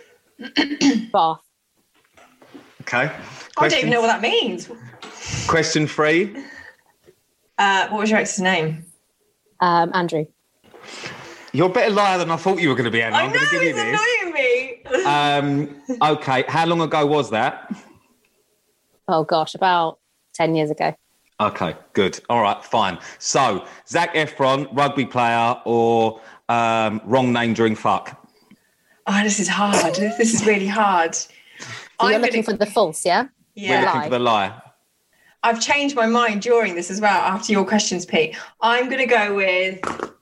S3: Bath.
S2: Okay.
S1: I don't even know what that means.
S2: Question three.
S1: Uh, what was your ex's name?
S3: Um, Andrew.
S2: You're a better liar than I thought you were going to be, Anna.
S1: I
S2: I'm
S1: know,
S2: going to give you
S1: it's
S2: this.
S1: annoying me.
S2: Um, okay. How long ago was that?
S3: Oh gosh, about ten years ago.
S2: Okay, good. All right, fine. So, Zac Efron, rugby player, or um, wrong name during fuck?
S1: Oh, this is hard. This is really hard.
S3: So you're
S1: I'm
S3: looking
S1: gonna-
S3: for the false, yeah?
S2: We're
S1: Yeah.
S2: looking
S3: lie.
S2: for the lie.
S1: I've changed my mind during this as well, after your questions, Pete. I'm going to go with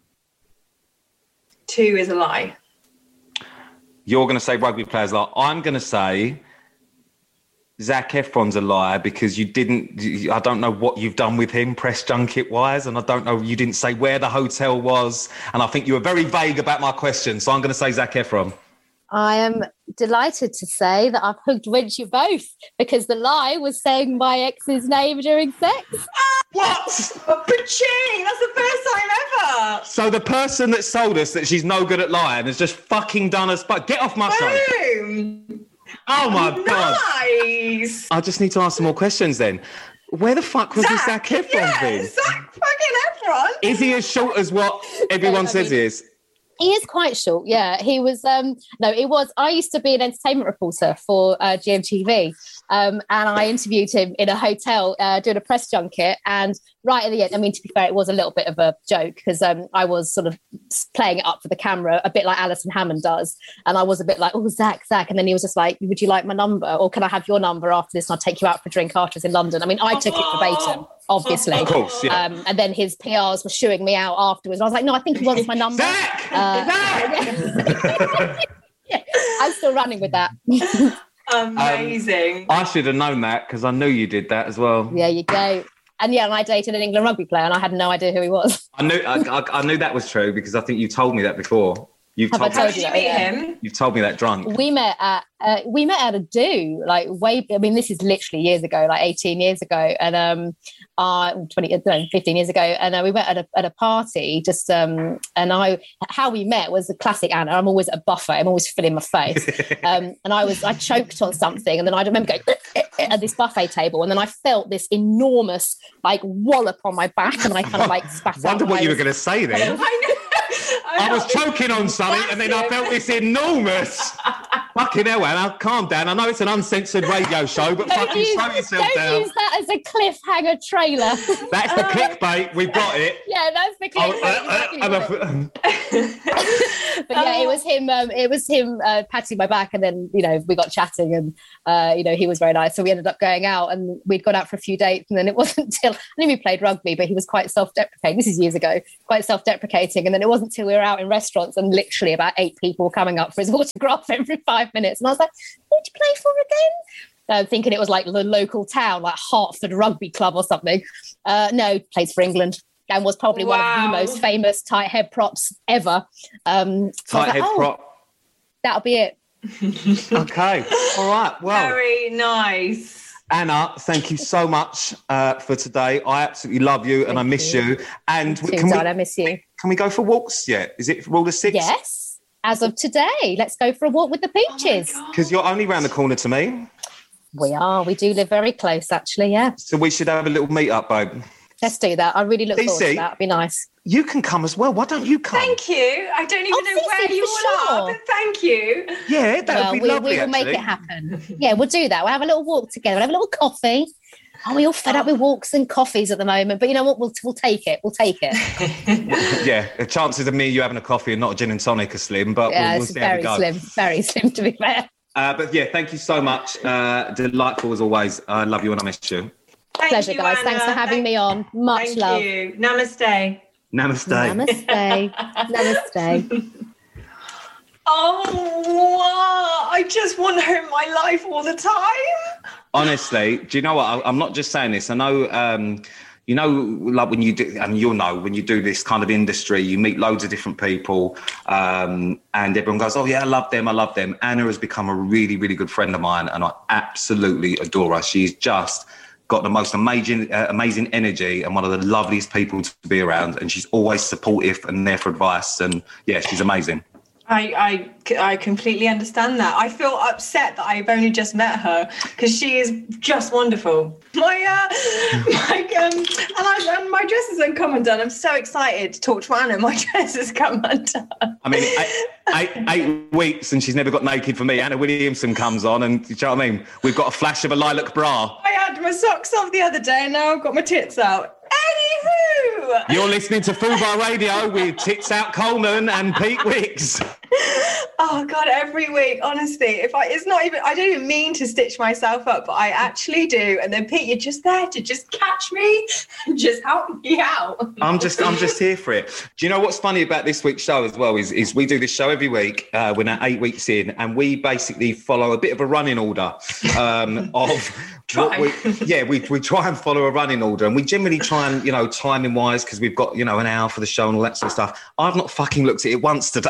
S1: two is a lie.
S2: You're going to say rugby players lie. I'm going to say Zac Efron's a liar because you didn't, you- I don't know what you've done with him press junket wise, and I don't know, you didn't say where the hotel was, and I think you were very vague about my question, so I'm going to say Zac Efron.
S3: I am delighted to say that I've hooked with you both, because the lie was saying my ex's name during sex.
S1: What? Ba-ching! That's the first time ever.
S2: So the person that sold us that she's no good at lying has just fucking done us, but get off my show.
S1: Boom!
S2: Oh my God.
S1: Nice.
S2: I just need to ask some more questions then. Where the fuck was this Zac Efron
S1: yeah,
S2: thing?
S1: Zac fucking Efron.
S2: Is he as short as what everyone
S3: I
S2: says
S3: mean-
S2: he is?
S3: He is quite short, yeah. He was, um, no, it was, I used to be an entertainment reporter for uh, G M T V, um, and I interviewed him in a hotel uh, doing a press junket, and right at the end, I mean, to be fair, it was a little bit of a joke, because um, I was sort of playing it up for the camera, a bit like Alison Hammond does, and I was a bit like, oh, Zac, Zac, and then he was just like, would you like my number, or can I have your number after this, and I'll take you out for a drink after it's in London. I mean, I took it verbatim, obviously.
S2: Of course, yeah.
S3: Um, and then his P Rs were shooing me out afterwards. I was like, no, I think he wants my number.
S2: Zac!
S3: Uh,
S2: Zac!
S3: yeah, I'm still running with that.
S1: Amazing.
S2: I should have known that because I knew you did that as well.
S3: There you go. And yeah, and I dated an England rugby player, and I had no idea who he was.
S2: I knew I, I, I knew that was true because I think you told me that before. You've
S3: Have
S2: told
S3: I told
S2: me,
S1: Did
S3: you
S1: you
S3: that?
S1: meet
S3: Yeah.
S1: him?
S2: You've told me that drunk.
S3: We met at uh, we met at a do like way. I mean, this is literally years ago, like eighteen years ago, and um, uh, twenty, no, fifteen years ago, and uh, we met at a at a party. Just um, and I, how we met was a classic Anna. I'm always at a buffet. I'm always filling my face, um, and I was I choked on something, and then I remember going at this buffet table, and then I felt this enormous like wallop on my back, and I kind of like spat out.
S2: Wonder what
S3: I
S2: you were
S3: was-
S2: going to say then.
S1: I know.
S2: I was choking on something and then I felt this enormous. Fucking hell, Anna, calm down. I know it's an uncensored radio show, but
S3: Don't,
S2: fucking
S3: use,
S2: slow yourself
S3: don't
S2: down.
S3: use that as a cliffhanger trailer.
S2: That's the clickbait. We've got it.
S3: Yeah, that's the
S2: Oh,
S3: cliffhanger.
S2: uh,
S3: exactly
S2: uh,
S3: what
S2: uh,
S3: it- but yeah, it was him. Um, it was him uh, patting my back, and then you know we got chatting, and uh, you know he was very nice. So we ended up going out, and we'd gone out for a few dates, and then it wasn't until I knew we played rugby, but he was quite self-deprecating. This is years ago, quite self-deprecating, and then it wasn't until we were out in restaurants, and literally about eight people coming up for his autograph every five minutes, and I was like, "Who'd you play for again?" Uh, thinking it was like the local town, like Hertford Rugby Club or something. Uh, no, plays for England. And was probably one of
S1: Wow.
S3: the most famous tight head props ever. Um, so I was
S2: tight head
S3: like, oh,
S2: prop.
S3: that'll be it.
S2: Okay. All right. Well,
S1: Very nice.
S2: Anna, thank you so much uh, for today. I absolutely love you and
S3: Thank
S2: I miss
S3: you.
S2: you. And
S3: Too,
S2: can we,
S3: darling, I miss you.
S2: can we go for walks yet? Is it rule of six?
S3: Yes, as of today, let's go for a walk with the peaches.
S2: Because you're only round the corner to me.
S3: We are. We do live very close, actually. Yeah,
S2: So we should have a little meet up, babe.
S3: let's do that. I really look
S2: C C.
S3: forward to that. It'd be nice.
S2: You can come as well. Why don't you come?
S1: Thank you. I don't even
S3: Oh,
S1: know
S3: Cece,
S1: where you
S3: for
S1: all are,
S3: sure.
S1: but thank you.
S2: Yeah, that
S3: Well,
S2: would be
S3: we,
S2: lovely,
S3: we will make
S2: actually.
S3: it happen. Yeah, we'll do that. We'll have a little walk together. We'll have a little coffee. Oh, we all fed up with walks and coffees at the moment, but you know what? We'll we'll take it. We'll take it.
S2: Yeah, the chances of me and you having a coffee and not a gin and tonic are slim, but
S3: Yeah,
S2: we'll, we'll
S3: it's
S2: see how we
S3: very
S2: go.
S3: slim. Very slim, to be fair.
S2: Uh, but yeah, thank you so much. Uh, delightful as always. I love you and I miss you.
S1: Thank
S3: Pleasure,
S1: you,
S3: guys.
S1: Anna.
S3: Thanks for having
S1: Thank-
S3: me on. Much
S1: Thank
S3: love.
S1: you. Namaste.
S2: Namaste.
S3: Namaste. Namaste.
S1: Oh, I just want her in my life all the time.
S2: Honestly, do you know what? I, I'm not just saying this. I know, um, you know, like when you do, and you'll know when you do this kind of industry, you meet loads of different people, um, and everyone goes, "Oh yeah, I love them. I love them." Anna has become a really, really good friend of mine, and I absolutely adore her. She's just got the most amazing, uh, amazing energy, and one of the loveliest people to be around. And she's always supportive and there for advice. And yeah, she's amazing.
S1: I, I, I completely understand that. I feel upset that I've only just met her because she is just wonderful. My, uh, my, um, and, I, and my dress has come undone. I'm so excited to talk to Anna. My dress has come undone.
S2: I mean, eight, eight, eight weeks and she's never got naked for me. Anna Williamson comes on and, do you know what I mean? We've got a flash of a lilac bra.
S1: I had my socks off the other day and now I've got my tits out. Anywho!
S2: You're listening to Fubar Radio with Tits Out Coleman and Pete Wicks.
S1: Oh God, every week, honestly, if I, it's not even, I don't even mean to stitch myself up, but I actually do. And then Pete, you're just there to just catch me and just help me out.
S2: I'm just, I'm just here for it. Do you know what's funny about this week's show as well is, is we do this show every week. Uh, we're now eight weeks in, and we basically follow a bit of a running order um, of.
S1: Try.
S2: We, yeah, we we try and follow a running order, and we generally try and, you know, timing wise, because we've got, you know, an hour for the show and all that sort of stuff. I've not fucking looked at it once today.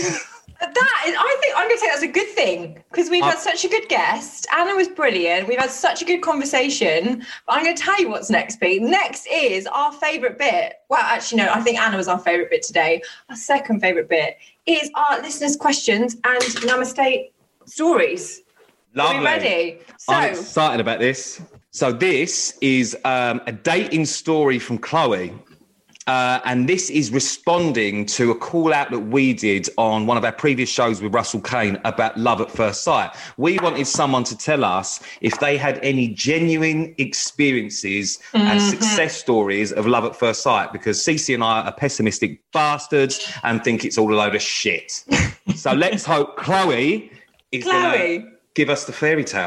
S1: That is, I think I'm going to take that as a good thing because we've
S2: I-
S1: had such a good guest. Anna was brilliant. We've had such a good conversation. But I'm going to tell you what's next, Pete. Next is our favourite bit. Well, actually, no, I think Anna was our favourite bit today. Our second favourite bit is our listeners' questions and Namaste stories.
S2: Lovely.
S1: Are we ready?
S2: I'm
S1: So,
S2: excited about this. So this is um, a dating story from Chloe. Uh, and this is responding to a call out that we did on one of our previous shows with Russell Kane about love at first sight. We wanted someone to tell us if they had any genuine experiences mm-hmm. and success stories of love at first sight, because Cece and I are pessimistic bastards and think it's all a load of shit. So let's hope Chloe is
S1: Chloe.
S2: going to give us the fairy tale.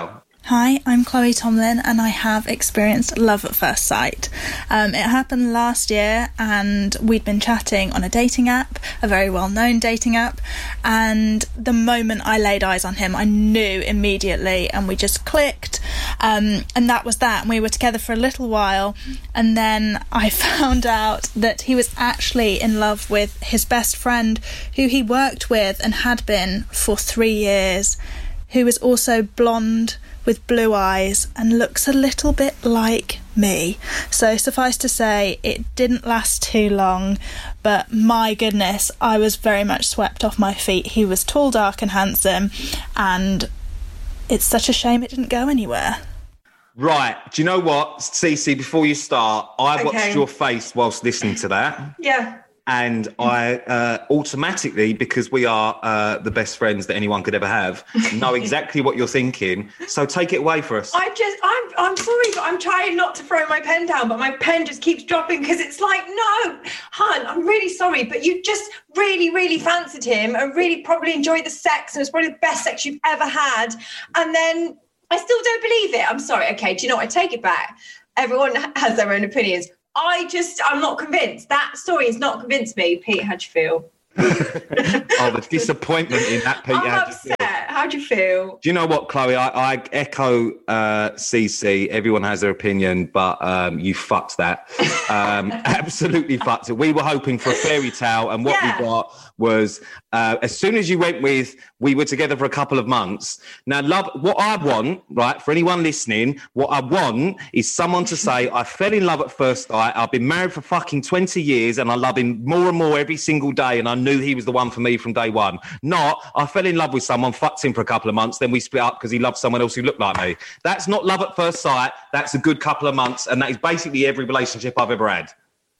S4: Hi, I'm Chloe Tomlin and I have experienced love at first sight. Um, it happened last year and we'd been chatting on a dating app, a very well-known dating app, and the moment I laid eyes on him, I knew immediately and we just clicked, um, and that was that. And we were together for a little while and then I found out that he was actually in love with his best friend who he worked with and had been for three years, who was also blonde with blue eyes and looks a little bit like me. So suffice to say, it didn't last too long, but my goodness, I was very much swept off my feet. He was tall, dark and handsome, and it's such a shame it didn't go anywhere.
S2: Right. Do you know what, Cece, before you start, I
S1: Okay.
S2: watched your face whilst listening to that.
S1: Yeah.
S2: And I uh, automatically, because we are uh, the best friends that anyone could ever have, know exactly what you're thinking. So take it away for us.
S1: I just, I'm, I'm sorry, but I'm trying not to throw my pen down, but my pen just keeps dropping because it's like, no, hun, I'm really sorry, but you just really, really fancied him and really probably enjoyed the sex, and it's probably the best sex you've ever had. And then I still don't believe it. I'm sorry. Okay, do you know what? I take it back. Everyone has their own opinions. I just, I'm not convinced. That story has not convinced me. Pete, how'd you feel?
S2: Oh, the disappointment in that, Pete.
S1: I'm
S2: How'd you
S1: upset.
S2: feel?
S1: How'd you feel?
S2: Do you know what, Chloe? I, I echo uh, Cece. Everyone has their opinion, but um, you fucked that. Um, absolutely fucked it. We were hoping for a fairy tale, and what
S1: Yeah.
S2: we got was uh, as soon as you went with, we were together for a couple of months. Now, love, what I want, right, for anyone listening, what I want is someone to say, I fell in love at first sight. I've been married for fucking twenty years, and I love him more and more every single day, and I knew he was the one for me from day one. Not, I fell in love with someone, fucked him for a couple of months, then we split up because he loved someone else who looked like me. That's not love at first sight. That's a good couple of months, and that is basically every relationship I've ever had.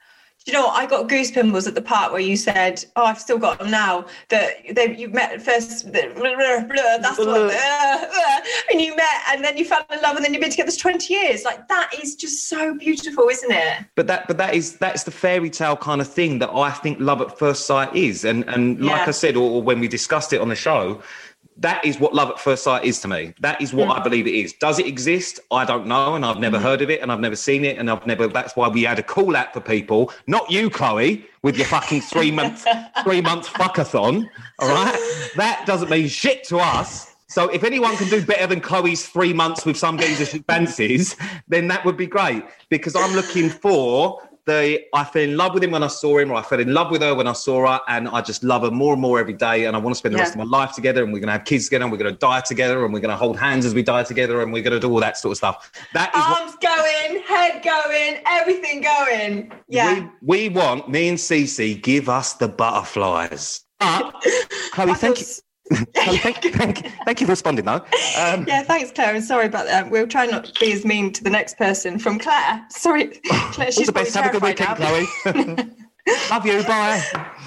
S1: Do you know what? I got goose pimples at the part where you said, oh, I've still got them now, that they, you met at first, blah, blah, blah, that's what, uh, uh, and you met, and then you fell in love, and then you've been together for twenty years. Like, that is just so beautiful, isn't it?
S2: But that, but that is that's the fairy tale kind of thing that I think love at first sight is, and and like
S1: Yeah.
S2: I said, or, or when we discussed it on the show, that is what love at first sight is to me. That is what
S1: Mm.
S2: I believe it is. Does it exist? I don't know, and I've never
S1: Mm.
S2: heard of it, and I've never seen it, and I've never. That's why we had a call out for people, not you, Chloe, with your fucking three month three month fuckathon. All right, that doesn't mean shit to us. So if anyone can do better than Chloe's three months with some geezer she fancies, then that would be great, because I'm looking for the I fell in love with him when I saw him, or I fell in love with her when I saw her, and I just love her more and more every day, and I want to spend the
S1: Yeah.
S2: rest of my life together, and we're going to have kids together, and we're going to die together, and we're going to hold hands as we die together, and we're going to do all that sort of stuff. That is what
S1: Arms going, head going, everything going. Yeah.
S2: we, we want. Me and Cece, give us the butterflies. But, Chloe, thank you. Chloe, thank, thank, thank you for responding, though. Um,
S1: Yeah, thanks, Claire, and sorry about that. We'll try not to be as mean to the next person. From Claire. Sorry, Claire,
S2: all
S1: she's
S2: the best. Have a good
S1: probably
S2: weekend,
S1: terrified now.
S2: Chloe. Love you. Bye.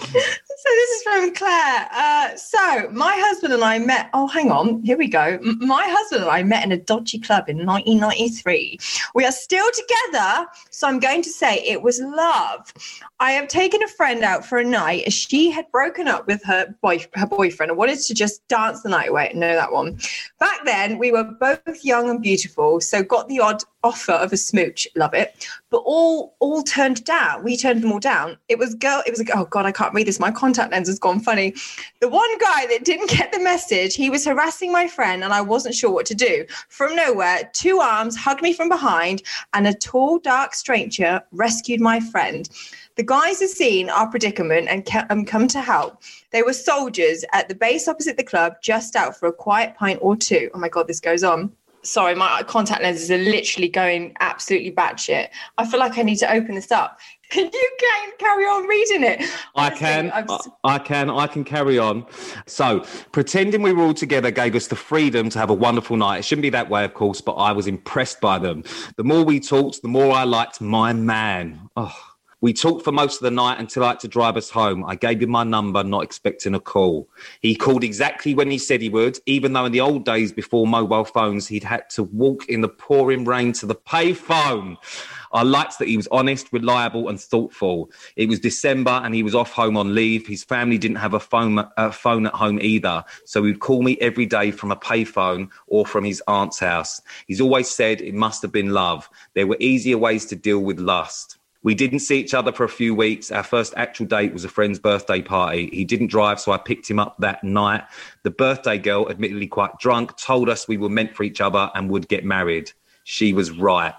S1: So this is from Claire. Uh, so my husband and I met. Oh, hang on. Here we go. M- my husband and I met in a dodgy club in nineteen ninety-three. We are still together, so I'm going to say it was love. I have taken a friend out for a night as she had broken up with her boy, her boyfriend, and wanted to just dance the night away. Know that one. Back then, we were both young and beautiful, so got the odd offer of a smooch. Love it, but all all turned down. We turned them all down. It was girl. It was a oh god, I can't read this. My contact lens has gone funny. The one guy that didn't get the message, he was harassing my friend, and I wasn't sure what to do. From nowhere, two arms hugged me from behind, and a tall, dark stranger rescued my friend. The guys had seen our predicament and ca- um, come to help. They were soldiers at the base opposite the club, just out for a quiet pint or two. Oh my god, this goes on. Sorry, my contact lenses are literally going absolutely batshit. I feel like I need to open this up. Can you can carry on reading it?
S2: I
S1: Honestly,
S2: can,
S1: I've-
S2: I, I can, I can carry on. So, pretending we were all together gave us the freedom to have a wonderful night. It shouldn't be that way, of course, but I was impressed by them. The more we talked, the more I liked my man. Oh, We talked for most of the night until I had to drive us home. I gave him my number, not expecting a call. He called exactly when he said he would, even though in the old days before mobile phones, he'd had to walk in the pouring rain to the payphone. I liked that he was honest, reliable and thoughtful. It was December and he was off home on leave. His family didn't have a phone, a phone at home either. So he'd call me every day from a payphone or from his aunt's house. He's always said it must have been love. There were easier ways to deal with lust. We didn't see each other for a few weeks. Our first actual date was a friend's birthday party. He didn't drive, so I picked him up that night. The birthday girl, admittedly quite drunk, told us we were meant for each other and would get married. She was right.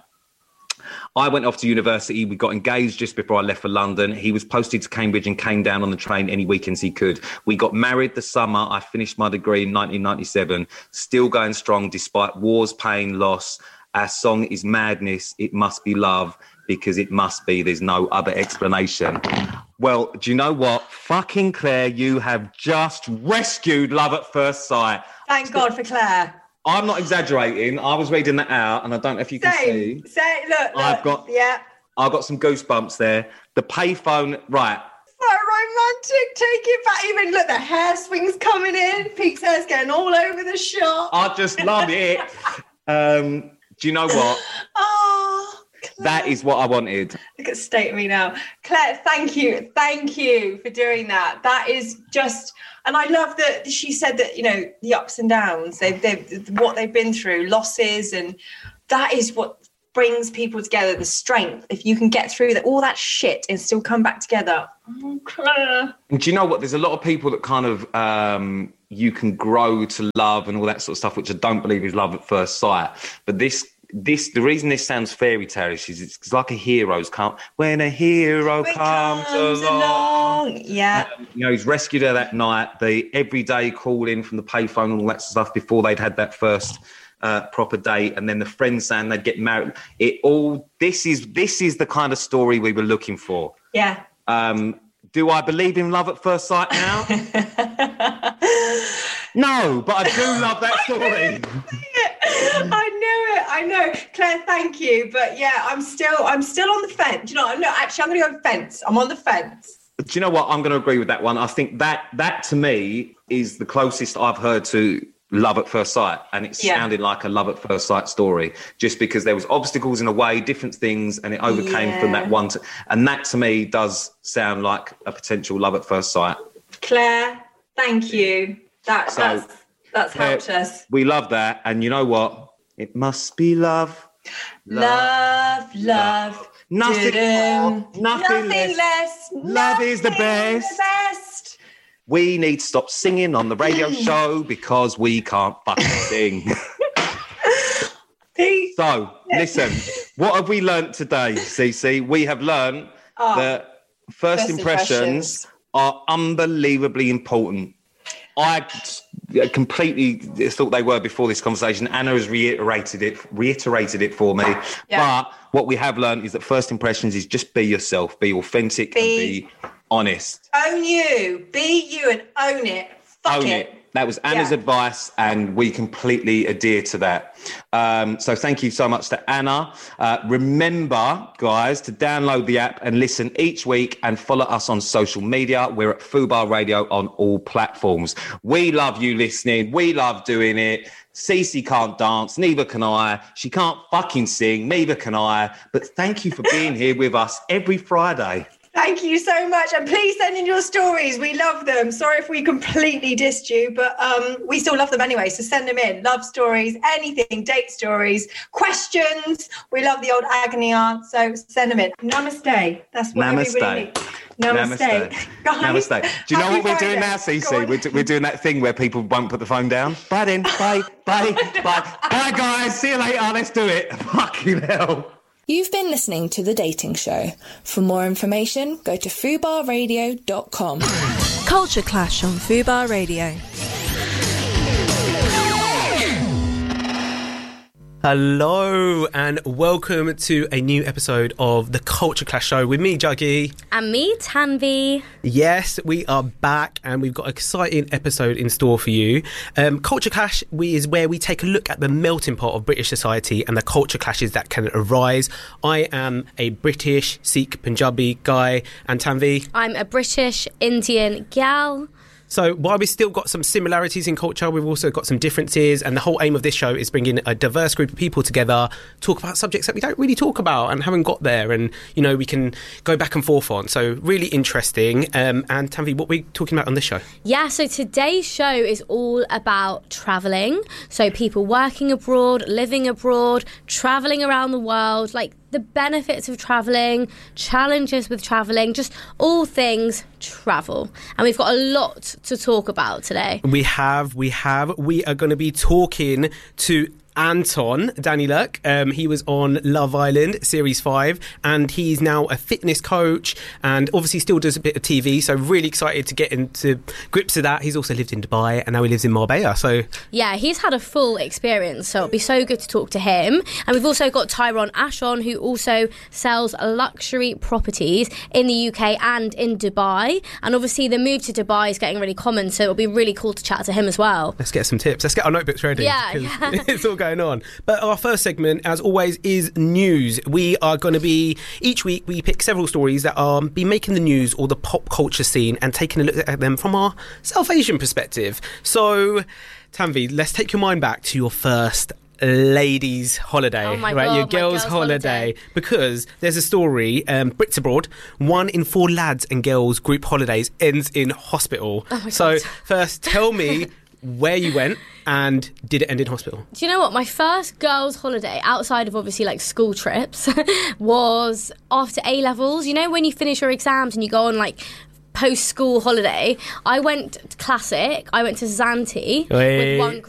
S2: I went off to university. We got engaged just before I left for London. He was posted to Cambridge and came down on the train any weekends he could. We got married the summer. I finished my degree in nineteen ninety-seven, still going strong despite wars, pain, loss. Our song is Madness. It must be love because it must be. There's no other explanation. Well, do you know what? Fucking Claire, you have just rescued love at first sight.
S1: Thank God for Claire.
S2: I'm not exaggerating. I was reading that out, and I don't know if you can
S1: Same.
S2: see.
S1: Say, look, look.
S2: I've got,
S1: yeah.
S2: I've got some goosebumps there. The payphone, right.
S1: So romantic. Take it back. Even look, the hair swings coming in. Pete's hair's getting all over the shop.
S2: I just love it. um, do you know what?
S1: Oh, Claire.
S2: That is what I wanted.
S1: Look at state of me now. Claire, thank you. Thank you for doing that. That is just... And I love that she said that, you know, the ups and downs, they've, they've, what they've been through, losses, and that is what brings people together, the strength. If you can get through that, all that shit and still come back together. Oh, Claire.
S2: And do you know what? There's a lot of people that kind of, um, you can grow to love and all that sort of stuff, which I don't believe is love at first sight. But this... This the reason this sounds fairy tale-ish is it's like a hero's come when a hero
S1: When
S2: comes,
S1: comes
S2: along.
S1: along. Yeah.
S2: Um, you know, he's rescued her that night. The everyday call in from the payphone and all that stuff before they'd had that first uh, proper date, and then the friends saying they'd get married. It all this is this is the kind of story we were looking for.
S1: Yeah.
S2: Um, do I believe in love at first sight now? No, but I do love that story.
S1: I knew it. I know, Claire. Thank you, but yeah, I'm still, I'm still on the fence. You know, no, actually, I'm going to go fence. I'm on the fence.
S2: Do you know what? I'm going to agree with that one. I think that that to me is the closest I've heard to love at first sight, and it yeah. sounded like a love at first sight story. Just because there was obstacles in a way, different things, and it overcame yeah. from that one. To, and that to me does sound like a potential love at first sight.
S1: Claire, thank you. That, so, that's that's helped uh, us.
S2: We love that. And you know what? It must be love.
S1: Love, love. love.
S2: Nothing more, nothing,
S1: nothing
S2: less.
S1: less.
S2: Love
S1: nothing
S2: is the best.
S1: the best.
S2: We need to stop singing on the radio show because we can't fucking sing. So, listen, what have we learnt today, Cece? We have learnt oh, that first, first impressions, impressions are unbelievably important. I completely thought they were before this conversation. Anna has reiterated it, reiterated it for me. Yeah. But what we have learned is that first impressions is just be yourself, be authentic, be, and be honest.
S1: Own you, be you, and own it. Fuck
S2: own
S1: it.
S2: it. That was Anna's yeah. advice, and we completely adhere to that. Um, so thank you so much to Anna. Uh, remember, guys, to download the app and listen each week and follow us on social media. We're at Fubar Radio on all platforms. We love you listening. We love doing it. Cece can't dance, neither can I. She can't fucking sing, neither can I. But thank you for being here with us every Friday.
S1: Thank you so much. And please send in your stories. We love them. Sorry if we completely dissed you, but um, we still love them anyway. So send them in. Love stories, anything, date stories, questions. We love the old agony aunt. So send them in. Namaste. That's what
S2: Namaste.
S1: everybody needs. Namaste.
S2: Namaste.
S1: Guys,
S2: Namaste. Do you know what we're
S1: Friday.
S2: doing now, Cece? We're, do, we're doing that thing where people won't put the phone down. Bye then. Bye. Bye. Bye. Bye, guys. See you later. Let's do it. Fucking hell.
S5: You've been listening to The Dating Show. For more information, go to fubar radio dot com.
S6: Culture Clash on Fubar Radio.
S7: Hello and welcome to a new episode of the Culture Clash Show with me, Juggy.
S8: And me, Tanvi.
S7: Yes, we are back and we've got an exciting episode in store for you. Um, Culture Clash we, is where we take a look at the melting pot of British society and the culture clashes that can arise. I am a British, Sikh, Punjabi guy, and Tanvi.
S8: I'm a British, Indian gal.
S7: So while we've still got some similarities in culture, we've also got some differences, and the whole aim of this show is bringing a diverse group of people together, talk about subjects that we don't really talk about and haven't got there, and you know we can go back and forth on. So really interesting. Um, and Tanvi, what are we talking about on this show?
S8: Yeah, so today's show is all about travelling. So people working abroad, living abroad, travelling around the world, like the benefits of travelling, challenges with travelling, just all things travel. And we've got a lot to talk about today.
S7: We have, we have. We are going to be talking to Anton Daniluk. Um, he was on Love Island Series five and he's now a fitness coach and obviously still does a bit of T V, so really excited to get into grips with that. He's also lived in Dubai and now he lives in Marbella. So
S8: yeah, he's had a full experience, so it'll be so good to talk to him. And we've also got Tyrone Ashon, who also sells luxury properties in the U K and in Dubai, and obviously the move to Dubai is getting really common, so it'll be really cool to chat to him as well.
S7: Let's get some tips. Let's get our notebooks ready.
S8: Yeah, yeah.
S7: It's all going on. But our first segment, as always, is news. We are going to be, each week we pick several stories that are be making the news or the pop culture scene and taking a look at them from our South Asian perspective. So Tanvi, let's take your mind back to your first ladies holiday,
S8: oh my
S7: right?
S8: God,
S7: your girls,
S8: girls
S7: holiday.
S8: holiday,
S7: because there's a story, um, Brits abroad, one in four lads and girls group holidays ends in hospital.
S8: Oh my
S7: so
S8: God.
S7: first tell me where you went and did it end in hospital?
S8: Do you know what? My first girls' holiday, outside of obviously like school trips, was after A levels. You know, when you finish your exams and you go on like post-school holiday, I went to Classic, I went to Zante
S7: Wait.
S8: with one